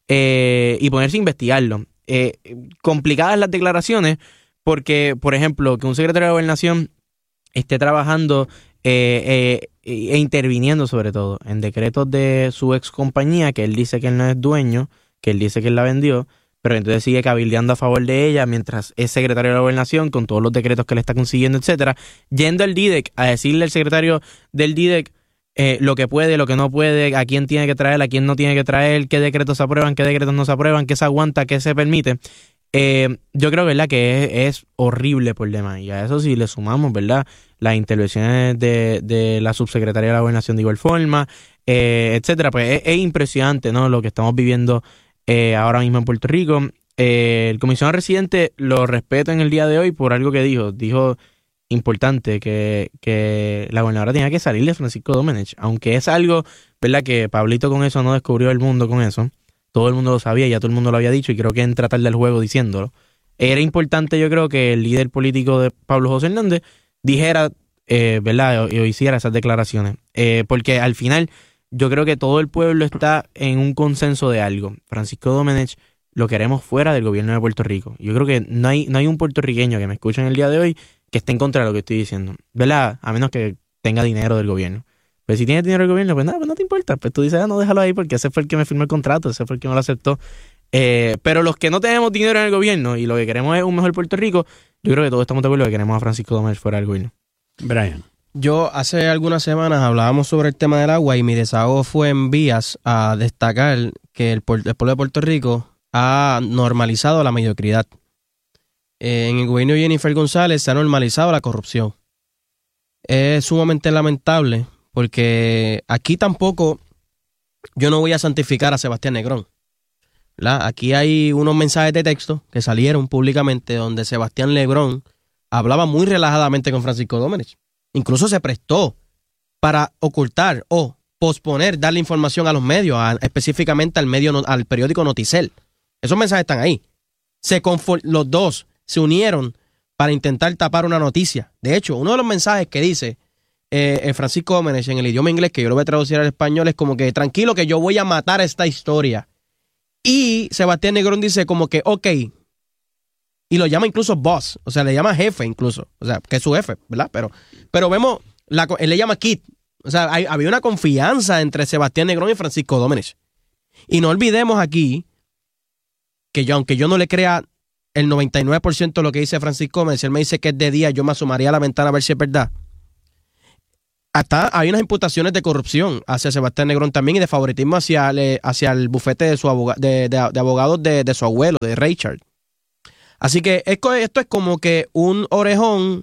y ponerse a investigarlo. Complicadas las declaraciones porque, por ejemplo, que un secretario de Gobernación esté trabajando e interviniendo sobre todo en decretos de su ex compañía, que él dice que él no es dueño, que él dice que él la vendió, pero entonces sigue cabildeando a favor de ella mientras es secretario de la Gobernación con todos los decretos que le está consiguiendo, etcétera, yendo al DIDEC a decirle al secretario del DIDEC lo que puede, lo que no puede, a quién tiene que traer, a quién no tiene que traer, qué decretos se aprueban, qué decretos no se aprueban, qué se aguanta, qué se permite. Yo creo, ¿verdad?, que es horrible por demás. Y a eso sí le sumamos, ¿verdad?, las intervenciones de la subsecretaria de la Gobernación de igual forma, etcétera. Pues es impresionante, ¿no?, lo que estamos viviendo ahora mismo en Puerto Rico. El comisionado residente lo respeto en el día de hoy por algo que dijo importante, que la gobernadora tenía que salir de Francisco Domenech, aunque es algo, ¿verdad?, que Pablito con eso no descubrió el mundo con eso. Todo el mundo lo sabía, ya todo el mundo lo había dicho, y creo que en tratar del juego diciéndolo. Era importante, yo creo, que el líder político de Pablo José Hernández dijera, ¿verdad?, o hiciera esas declaraciones. Porque al final yo creo que todo el pueblo está en un consenso de algo. Francisco Domenech lo queremos fuera del gobierno de Puerto Rico. Yo creo que no hay un puertorriqueño que me escuche en el día de hoy que esté en contra de lo que estoy diciendo, ¿verdad? A menos que tenga dinero del gobierno. Pues si tiene dinero del gobierno, pues nada, pues no te importa. Pues tú dices, no, déjalo ahí porque ese fue el que me firmó el contrato, ese fue el que me lo aceptó. Pero los que no tenemos dinero en el gobierno y lo que queremos es un mejor Puerto Rico, yo creo que todos estamos de acuerdo que queremos a Francisco Domenech fuera del gobierno. Brian. Yo hace algunas semanas hablábamos sobre el tema del agua y mi desahogo fue en vías a destacar que el pueblo de Puerto Rico ha normalizado la mediocridad. En el gobierno de Jennifer González se ha normalizado la corrupción. Es sumamente lamentable porque aquí tampoco yo no voy a santificar a Sebastián Negrón, ¿verdad? Aquí hay unos mensajes de texto que salieron públicamente donde Sebastián Negrón hablaba muy relajadamente con Francisco Domenech. Incluso se prestó para ocultar o posponer darle información a los medios, específicamente al periódico Noticel. Esos mensajes están ahí. Los dos se unieron para intentar tapar una noticia. De hecho, uno de los mensajes que dice Francisco Domenech en el idioma inglés, que yo lo voy a traducir al español, es como que tranquilo que yo voy a matar esta historia. Y Sebastián Negrón dice como que ok. Y lo llama incluso boss, o sea, le llama jefe incluso, o sea, que es su jefe, ¿verdad? Pero vemos, él le llama Kid, o sea, había una confianza entre Sebastián Negrón y Francisco Domenech. Y no olvidemos aquí que aunque yo no le crea el 99% de lo que dice Francisco Domenech, si él me dice que es de día, yo me asomaría a la ventana a ver si es verdad. Hasta hay unas imputaciones de corrupción hacia Sebastián Negrón también y de favoritismo hacia el bufete de su de abogados de su abuelo, de Richard. Así que esto es como que un orejón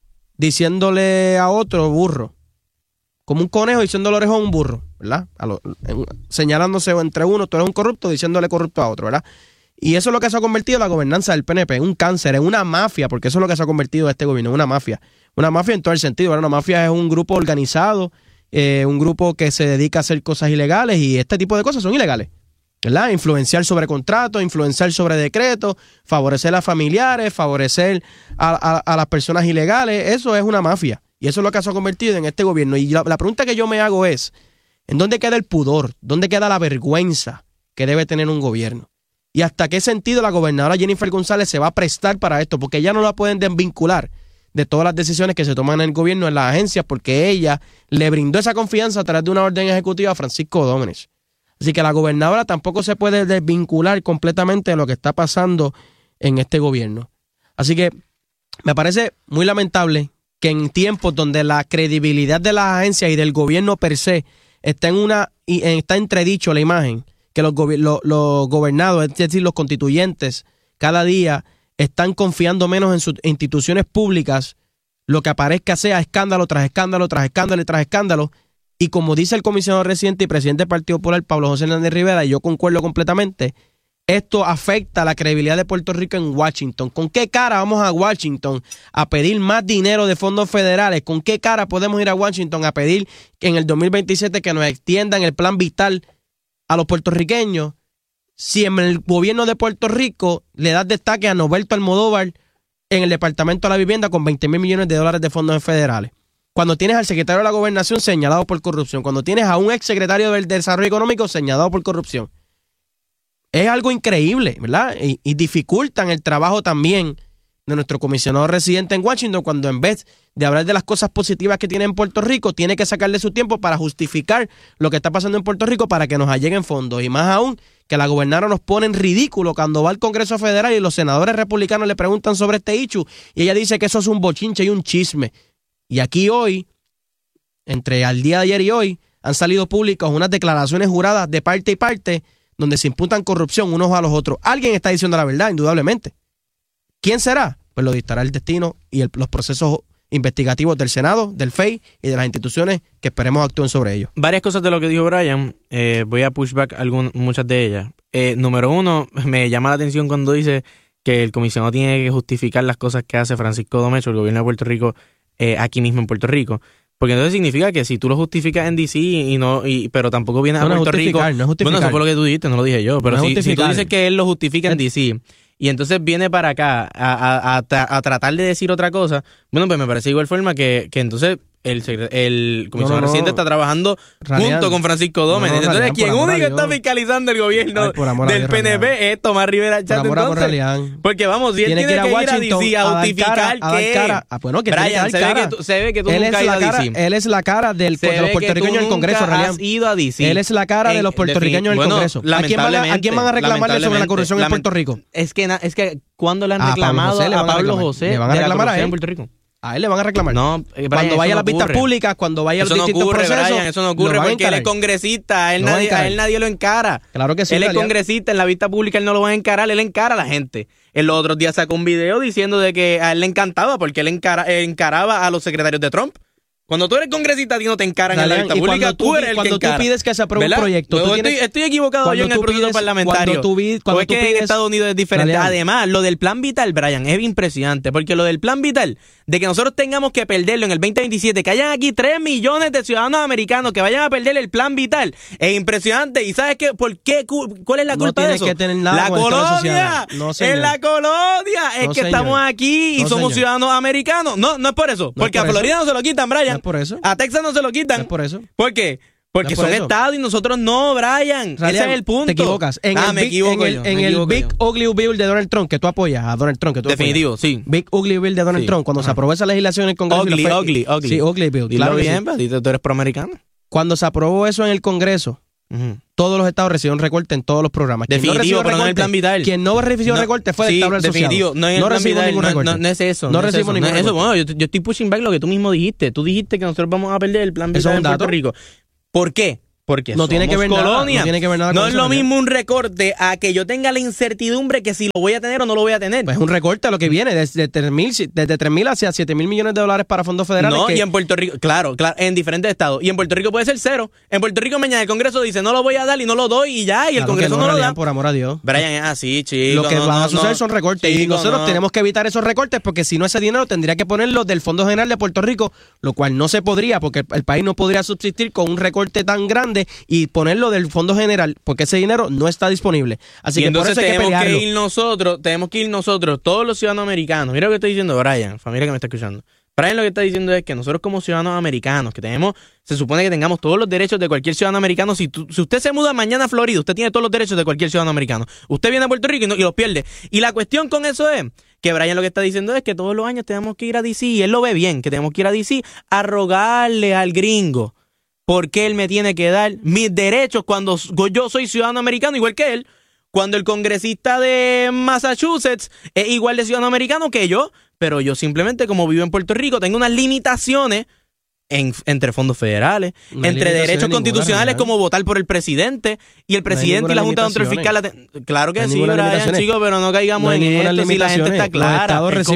diciéndole a otro burro. Como un conejo diciéndole orejón a un burro, ¿verdad? Señalándose entre uno, tú eres un corrupto, diciéndole corrupto a otro, ¿verdad? Y eso es lo que se ha convertido la gobernanza del PNP, en un cáncer, en una mafia, porque eso es lo que se ha convertido este gobierno, en una mafia. Una mafia en todo el sentido, ¿verdad? Una mafia es un grupo organizado, un grupo que se dedica a hacer cosas ilegales y este tipo de cosas son ilegales, ¿verdad? Influenciar sobre contratos, influenciar sobre decretos, favorecer a familiares, favorecer a las personas ilegales, eso es una mafia. Y eso es lo que se ha convertido en este gobierno. Y la pregunta que yo me hago es, ¿en dónde queda el pudor? ¿Dónde queda la vergüenza que debe tener un gobierno? ¿Y hasta qué sentido la gobernadora Jennifer González se va a prestar para esto? Porque ella no la pueden desvincular de todas las decisiones que se toman en el gobierno, en las agencias, porque ella le brindó esa confianza a través de una orden ejecutiva a Francisco Domenech. Así que la gobernadora tampoco se puede desvincular completamente de lo que está pasando en este gobierno. Así que me parece muy lamentable que en tiempos donde la credibilidad de las agencias y del gobierno per se está entredicho la imagen, que los gobernados, es decir, los constituyentes, cada día están confiando menos en sus instituciones públicas, lo que aparezca sea escándalo tras escándalo, tras escándalo y tras escándalo. Y como dice el comisionado residente y presidente del Partido Popular, Pablo José Hernández Rivera, y yo concuerdo completamente, esto afecta la credibilidad de Puerto Rico en Washington. ¿Con qué cara vamos a Washington a pedir más dinero de fondos federales? ¿Con qué cara podemos ir a Washington a pedir que en el 2027 que nos extiendan el plan vital a los puertorriqueños si en el gobierno de Puerto Rico le das destaque a Norberto Almodóvar en el Departamento de la Vivienda con $20 mil millones de fondos federales? Cuando tienes al secretario de la Gobernación señalado por corrupción, cuando tienes a un exsecretario del Desarrollo Económico señalado por corrupción. Es algo increíble, ¿verdad? Y dificultan el trabajo también de nuestro comisionado residente en Washington, cuando en vez de hablar de las cosas positivas que tiene en Puerto Rico, tiene que sacarle su tiempo para justificar lo que está pasando en Puerto Rico para que nos alleguen fondos. Y más aún, que la gobernadora nos pone en ridículo cuando va al Congreso Federal y los senadores republicanos le preguntan sobre este issue y ella dice que eso es un bochinche y un chisme. Y aquí hoy, entre al día de ayer y hoy, han salido públicas unas declaraciones juradas de parte y parte donde se imputan corrupción unos a los otros. Alguien está diciendo la verdad, indudablemente. ¿Quién será? Pues lo dictará el destino y los procesos investigativos del Senado, del FEI y de las instituciones que esperemos actúen sobre ellos. Varias cosas de lo que dijo Brian, voy a push back muchas de ellas. Número uno, me llama la atención cuando dice que el comisionado tiene que justificar las cosas que hace Francisco Domenech, el gobierno de Puerto Rico, aquí mismo en Puerto Rico. Porque entonces significa que si tú lo justificas en D.C. pero tampoco vienes a Puerto Rico... No justificar. Bueno, eso fue lo que tú dijiste, no lo dije yo. Pero si tú dices que él lo justifica en D.C. y entonces viene para acá a tratar de decir otra cosa, bueno, pues me parece de igual forma que entonces el comisionado residente está trabajando junto con Francisco Domenech. Entonces, quien único está fiscalizando el gobierno del PNP es Tomás Rivera Chat. Porque vamos, si él tiene que ir a D.C. a justificar que... Brian, se ve que tú nunca has ido a D.C. Él es la cara de los puertorriqueños en el Congreso, has ido a D.C. Él es la cara de los puertorriqueños en el Congreso. ¿A quién van a reclamarle sobre la corrupción en Puerto Rico? Es que ¿cuándo le han reclamado a Pablo José le van a reclamar a él en Puerto Rico? A él le van a reclamar. No, Brian, cuando vaya a las vistas públicas, cuando vaya a los distintos procesos. Brian, eso no ocurre porque él es congresista, a él nadie lo encara. Claro que sí. Él es congresista, en la vista pública él no lo va a encarar, él encara a la gente. Él los otros días sacó un video diciendo de que a él le encantaba porque él encaraba a los secretarios de Trump. Cuando tú eres congresista, a ti no te encaran en la vista pública, tú eres el que encara. Cuando tú pides que se apruebe un proyecto... Estoy equivocado yo en el proceso parlamentario. O es que en Estados Unidos es diferente. Además, lo del plan vital, Brian, es impresionante. Porque lo del plan vital, de que nosotros tengamos que perderlo en el 2027, que hayan aquí 3 millones de ciudadanos americanos que vayan a perder el plan vital, es impresionante. ¿Y sabes qué? ¿Por qué? ¿Cuál es la culpa de eso? Que tener nada la colonia. Es la colonia. Es que estamos aquí y somos ciudadanos americanos. No es por eso. Porque a Florida no se lo quitan, Brian. Por eso. A Texas no se lo quitan. No es por eso. ¿Por qué? Porque son estados y nosotros no, Brian. Ese es el punto. Te equivocas. En el Big Ugly Bill de Donald Trump, que tú apoyas a Donald Trump. Definitivo, sí. Big Ugly Bill de Donald Trump. Cuando se aprobó esa legislación en el Congreso. Ugly. Sí, Ugly Bill. Claro bien, tú eres proamericano. Cuando se aprobó eso en el Congreso, todos los estados recibieron recorte en todos los programas. Definitivo, pero no en el plan vital. Quien no recibió recorte fue el estado definitivo, no en el plan vital. No es eso. No recibimos ningún recorte. Bueno, yo estoy pushing back lo que tú mismo dijiste. Tú dijiste que nosotros vamos a perder el plan vital en Puerto Rico. ¿Por qué? Porque no tiene que ver colonia. No tiene que ver nada. No es lo mismo un recorte a que yo tenga la incertidumbre que si lo voy a tener o no lo voy a tener. Pues es un recorte a lo que viene desde 3.000 hacia 7.000 millones de dólares para fondos federales. No, y en Puerto Rico, claro, en diferentes estados. Y en Puerto Rico puede ser 0. En Puerto Rico mañana el Congreso dice no lo voy a dar y no lo doy y ya, y el Congreso no lo da. Por amor a Dios. Brian, es así, chico. Lo que van a suceder son recortes. Chico, y nosotros tenemos que evitar esos recortes porque si no ese dinero tendría que ponerlo del Fondo General de Puerto Rico, lo cual no se podría porque el país no podría subsistir con un recorte tan grande y ponerlo del Fondo General porque ese dinero no está disponible. Así que por eso hay que pelearlo. Tenemos que ir nosotros, todos los ciudadanos americanos. Mira lo que está diciendo Brian, familia que me está escuchando. Brian lo que está diciendo es que nosotros como ciudadanos americanos, que se supone que tengamos todos los derechos de cualquier ciudadano americano. Si usted se muda mañana a Florida, usted tiene todos los derechos de cualquier ciudadano americano. Usted viene a Puerto Rico y los pierde. Y la cuestión con eso es que Brian lo que está diciendo es que todos los años tenemos que ir a D.C. y él lo ve bien, que tenemos que ir a D.C. a rogarle al gringo porque él me tiene que dar mis derechos cuando yo soy ciudadano americano igual que él, cuando el congresista de Massachusetts es igual de ciudadano americano que yo, pero yo simplemente como vivo en Puerto Rico tengo unas limitaciones entre fondos federales, entre derechos constitucionales como votar por el presidente y el presidente y la Junta de Control Fiscal. Claro que sí, Brian, chicos, pero no caigamos en esto si la gente está clara.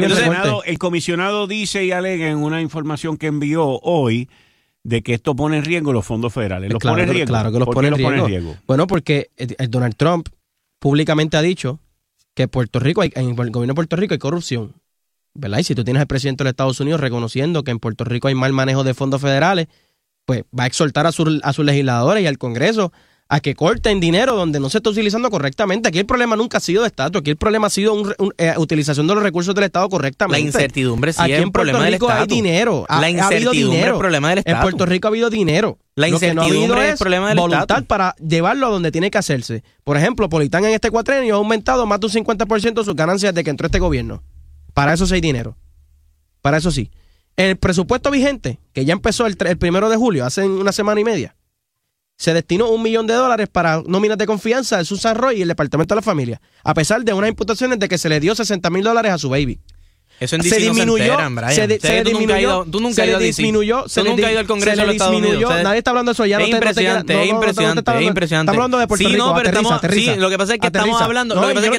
El comisionado dice y alega en una información que envió hoy de que esto pone en riesgo los fondos federales. Claro que los pone en riesgo. Bueno, porque Donald Trump públicamente ha dicho que Puerto Rico en el gobierno de Puerto Rico hay corrupción, ¿verdad? Y si tú tienes al presidente de los Estados Unidos reconociendo que en Puerto Rico hay mal manejo de fondos federales, pues va a exhortar a sus legisladores y al Congreso a que corten dinero donde no se está utilizando correctamente. Aquí el problema nunca ha sido de estatus, aquí el problema ha sido utilización de los recursos del Estado correctamente. La incertidumbre sí aquí es un problema del Estado. Aquí en Puerto Rico hay dinero. La incertidumbre es el problema del Estado. En Puerto Rico ha habido dinero. La incertidumbre es el problema del voluntad Estado. Para llevarlo a donde tiene que hacerse. Por ejemplo, Politán en este cuatrenio ha aumentado más de un 50% sus ganancias desde que entró este gobierno. Para eso sí hay dinero. Para eso sí. El presupuesto vigente, que ya empezó el 1 de julio, hace una semana y media, se destinó $1 millón para nóminas de confianza de Susan Roy y el Departamento de la Familia, a pesar de unas imputaciones de que se le dio $60,000 a su baby. Eso en DC no se enteran, Brian. Tú nunca has ido a DC. Tú nunca has ido al Congreso de los Estados Unidos. Nadie está hablando de eso ya. Es impresionante. Estamos hablando de Puerto Rico. Sí, lo que pasa es que estamos hablando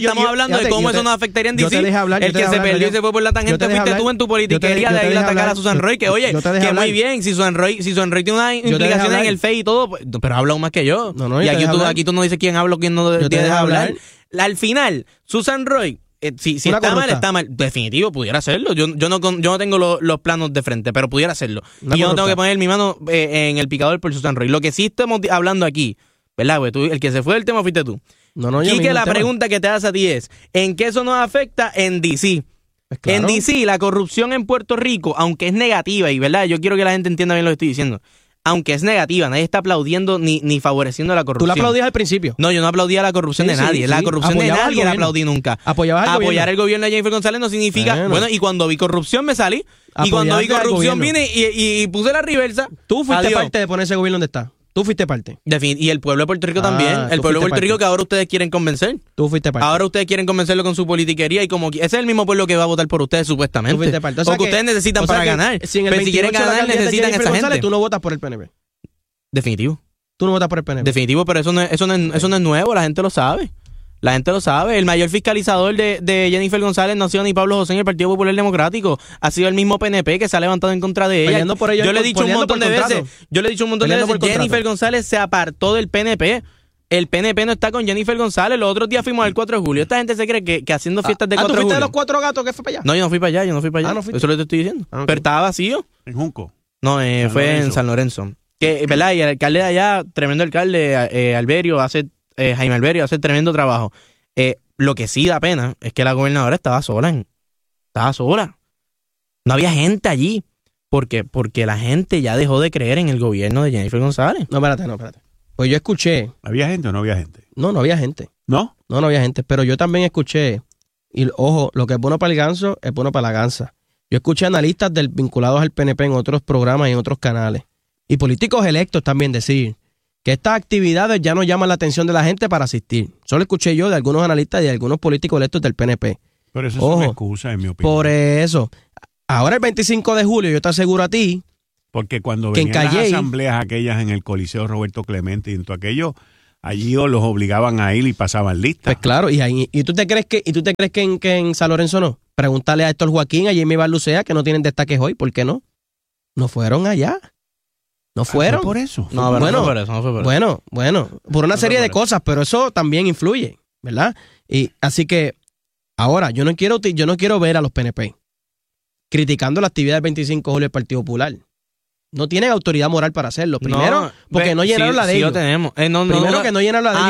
de cómo eso nos afectaría en DC. El que se perdió y se fue por la tangente fuiste tú en tu politiquería de ir a atacar a Susan Roy. Que oye, que muy bien, si Susan Roy tiene unas implicaciones en el FEI y todo, pero habla aún más que yo. Y aquí tú no dices quién habla o quién no debe hablar. Al final, Susan Roy, si está mal, definitivo, pudiera hacerlo. Yo no tengo los planos de frente, pero pudiera hacerlo. Y yo no tengo que poner mi mano en el picador por Susan Roy. Lo que sí estamos hablando aquí, ¿verdad? Pues el que se fue del tema fuiste tú. Quique, la pregunta que te hace a ti es, ¿en qué eso nos afecta en DC? Pues claro. En DC, la corrupción en Puerto Rico, aunque es negativa, y ¿verdad? Yo quiero que la gente entienda bien lo que estoy diciendo. Aunque es negativa, nadie está aplaudiendo ni favoreciendo la corrupción. ¿Tú la aplaudías al principio? No, yo no aplaudía la corrupción de nadie. La corrupción de nadie la aplaudí nunca. Apoyar el gobierno de Jennifer González no significa... Bueno, y cuando vi corrupción me salí. Y cuando vi corrupción vine y puse la reversa. Tú fuiste parte de poner ese gobierno donde está. Tú fuiste parte. Y el pueblo de Puerto Rico también. El pueblo de Puerto Rico que ahora ustedes quieren convencer. Tú fuiste parte. Ahora ustedes quieren convencerlo con su politiquería y como ese es el mismo pueblo que va a votar por ustedes supuestamente. Tú fuiste parte. O sea que ustedes necesitan para ganar. Si en el pero si quieren ganar necesitan a esa gente. Tú no votas por el PNP. Definitivo. Tú no votas por el PNP. Definitivo, pero eso no es nuevo, la gente lo sabe. La gente lo sabe. El mayor fiscalizador de Jennifer González no ha sido ni Pablo José en el Partido Popular Democrático. Ha sido el mismo PNP que se ha levantado en contra de ella. Yo le he dicho un montón de veces. Jennifer González se apartó del PNP. El PNP no está con Jennifer González. Los otros días fuimos al 4 de julio. Esta gente se cree que haciendo fiestas de 4 de julio. ¿Tú fuiste de los 4 gatos que fue para allá? No, yo no fui para allá. No Eso es lo que te estoy diciendo. Pero estaba vacío. ¿En Junco? No, fue en San Lorenzo. ¿Verdad? Y el alcalde de allá, tremendo alcalde, Jaime Alberio, hace tremendo trabajo. Lo que sí da pena es que la gobernadora estaba sola. No había gente allí. ¿Por qué? Porque la gente ya dejó de creer en el gobierno de Jennifer González. No, espérate. Pues yo escuché. ¿Había gente o no había gente? No había gente. ¿No? No había gente. Pero yo también escuché. Y ojo, lo que es bueno para el ganso es bueno para la gansa. Yo escuché analistas vinculados al PNP en otros programas y en otros canales. Y políticos electos también decir que estas actividades ya no llaman la atención de la gente para asistir. Solo escuché yo de algunos analistas y de algunos políticos electos del PNP. Pero eso es una excusa, en mi opinión. Por eso. Ahora el 25 de julio, yo te aseguro a ti. Porque cuando venían las asambleas aquellas en el Coliseo Roberto Clemente y en todo aquello, allí los obligaban a ir y pasaban listas. Pues claro, ¿y tú te crees que en San Lorenzo no? Pregúntale a Héctor Joaquín, a Jamie Barlucea, que no tienen destaques hoy. ¿Por qué no? No fueron allá. No fueron. ¿Por eso? No fue por eso. Bueno, por una serie de cosas, pero eso también influye, ¿verdad? Y así que ahora yo no quiero ver a los PNP criticando la actividad del 25 de julio del Partido Popular. No tienen autoridad moral para hacerlo. Primero, porque no llenaron la de ellos. Sí lo tenemos. Primero que no llenaron la de ellos.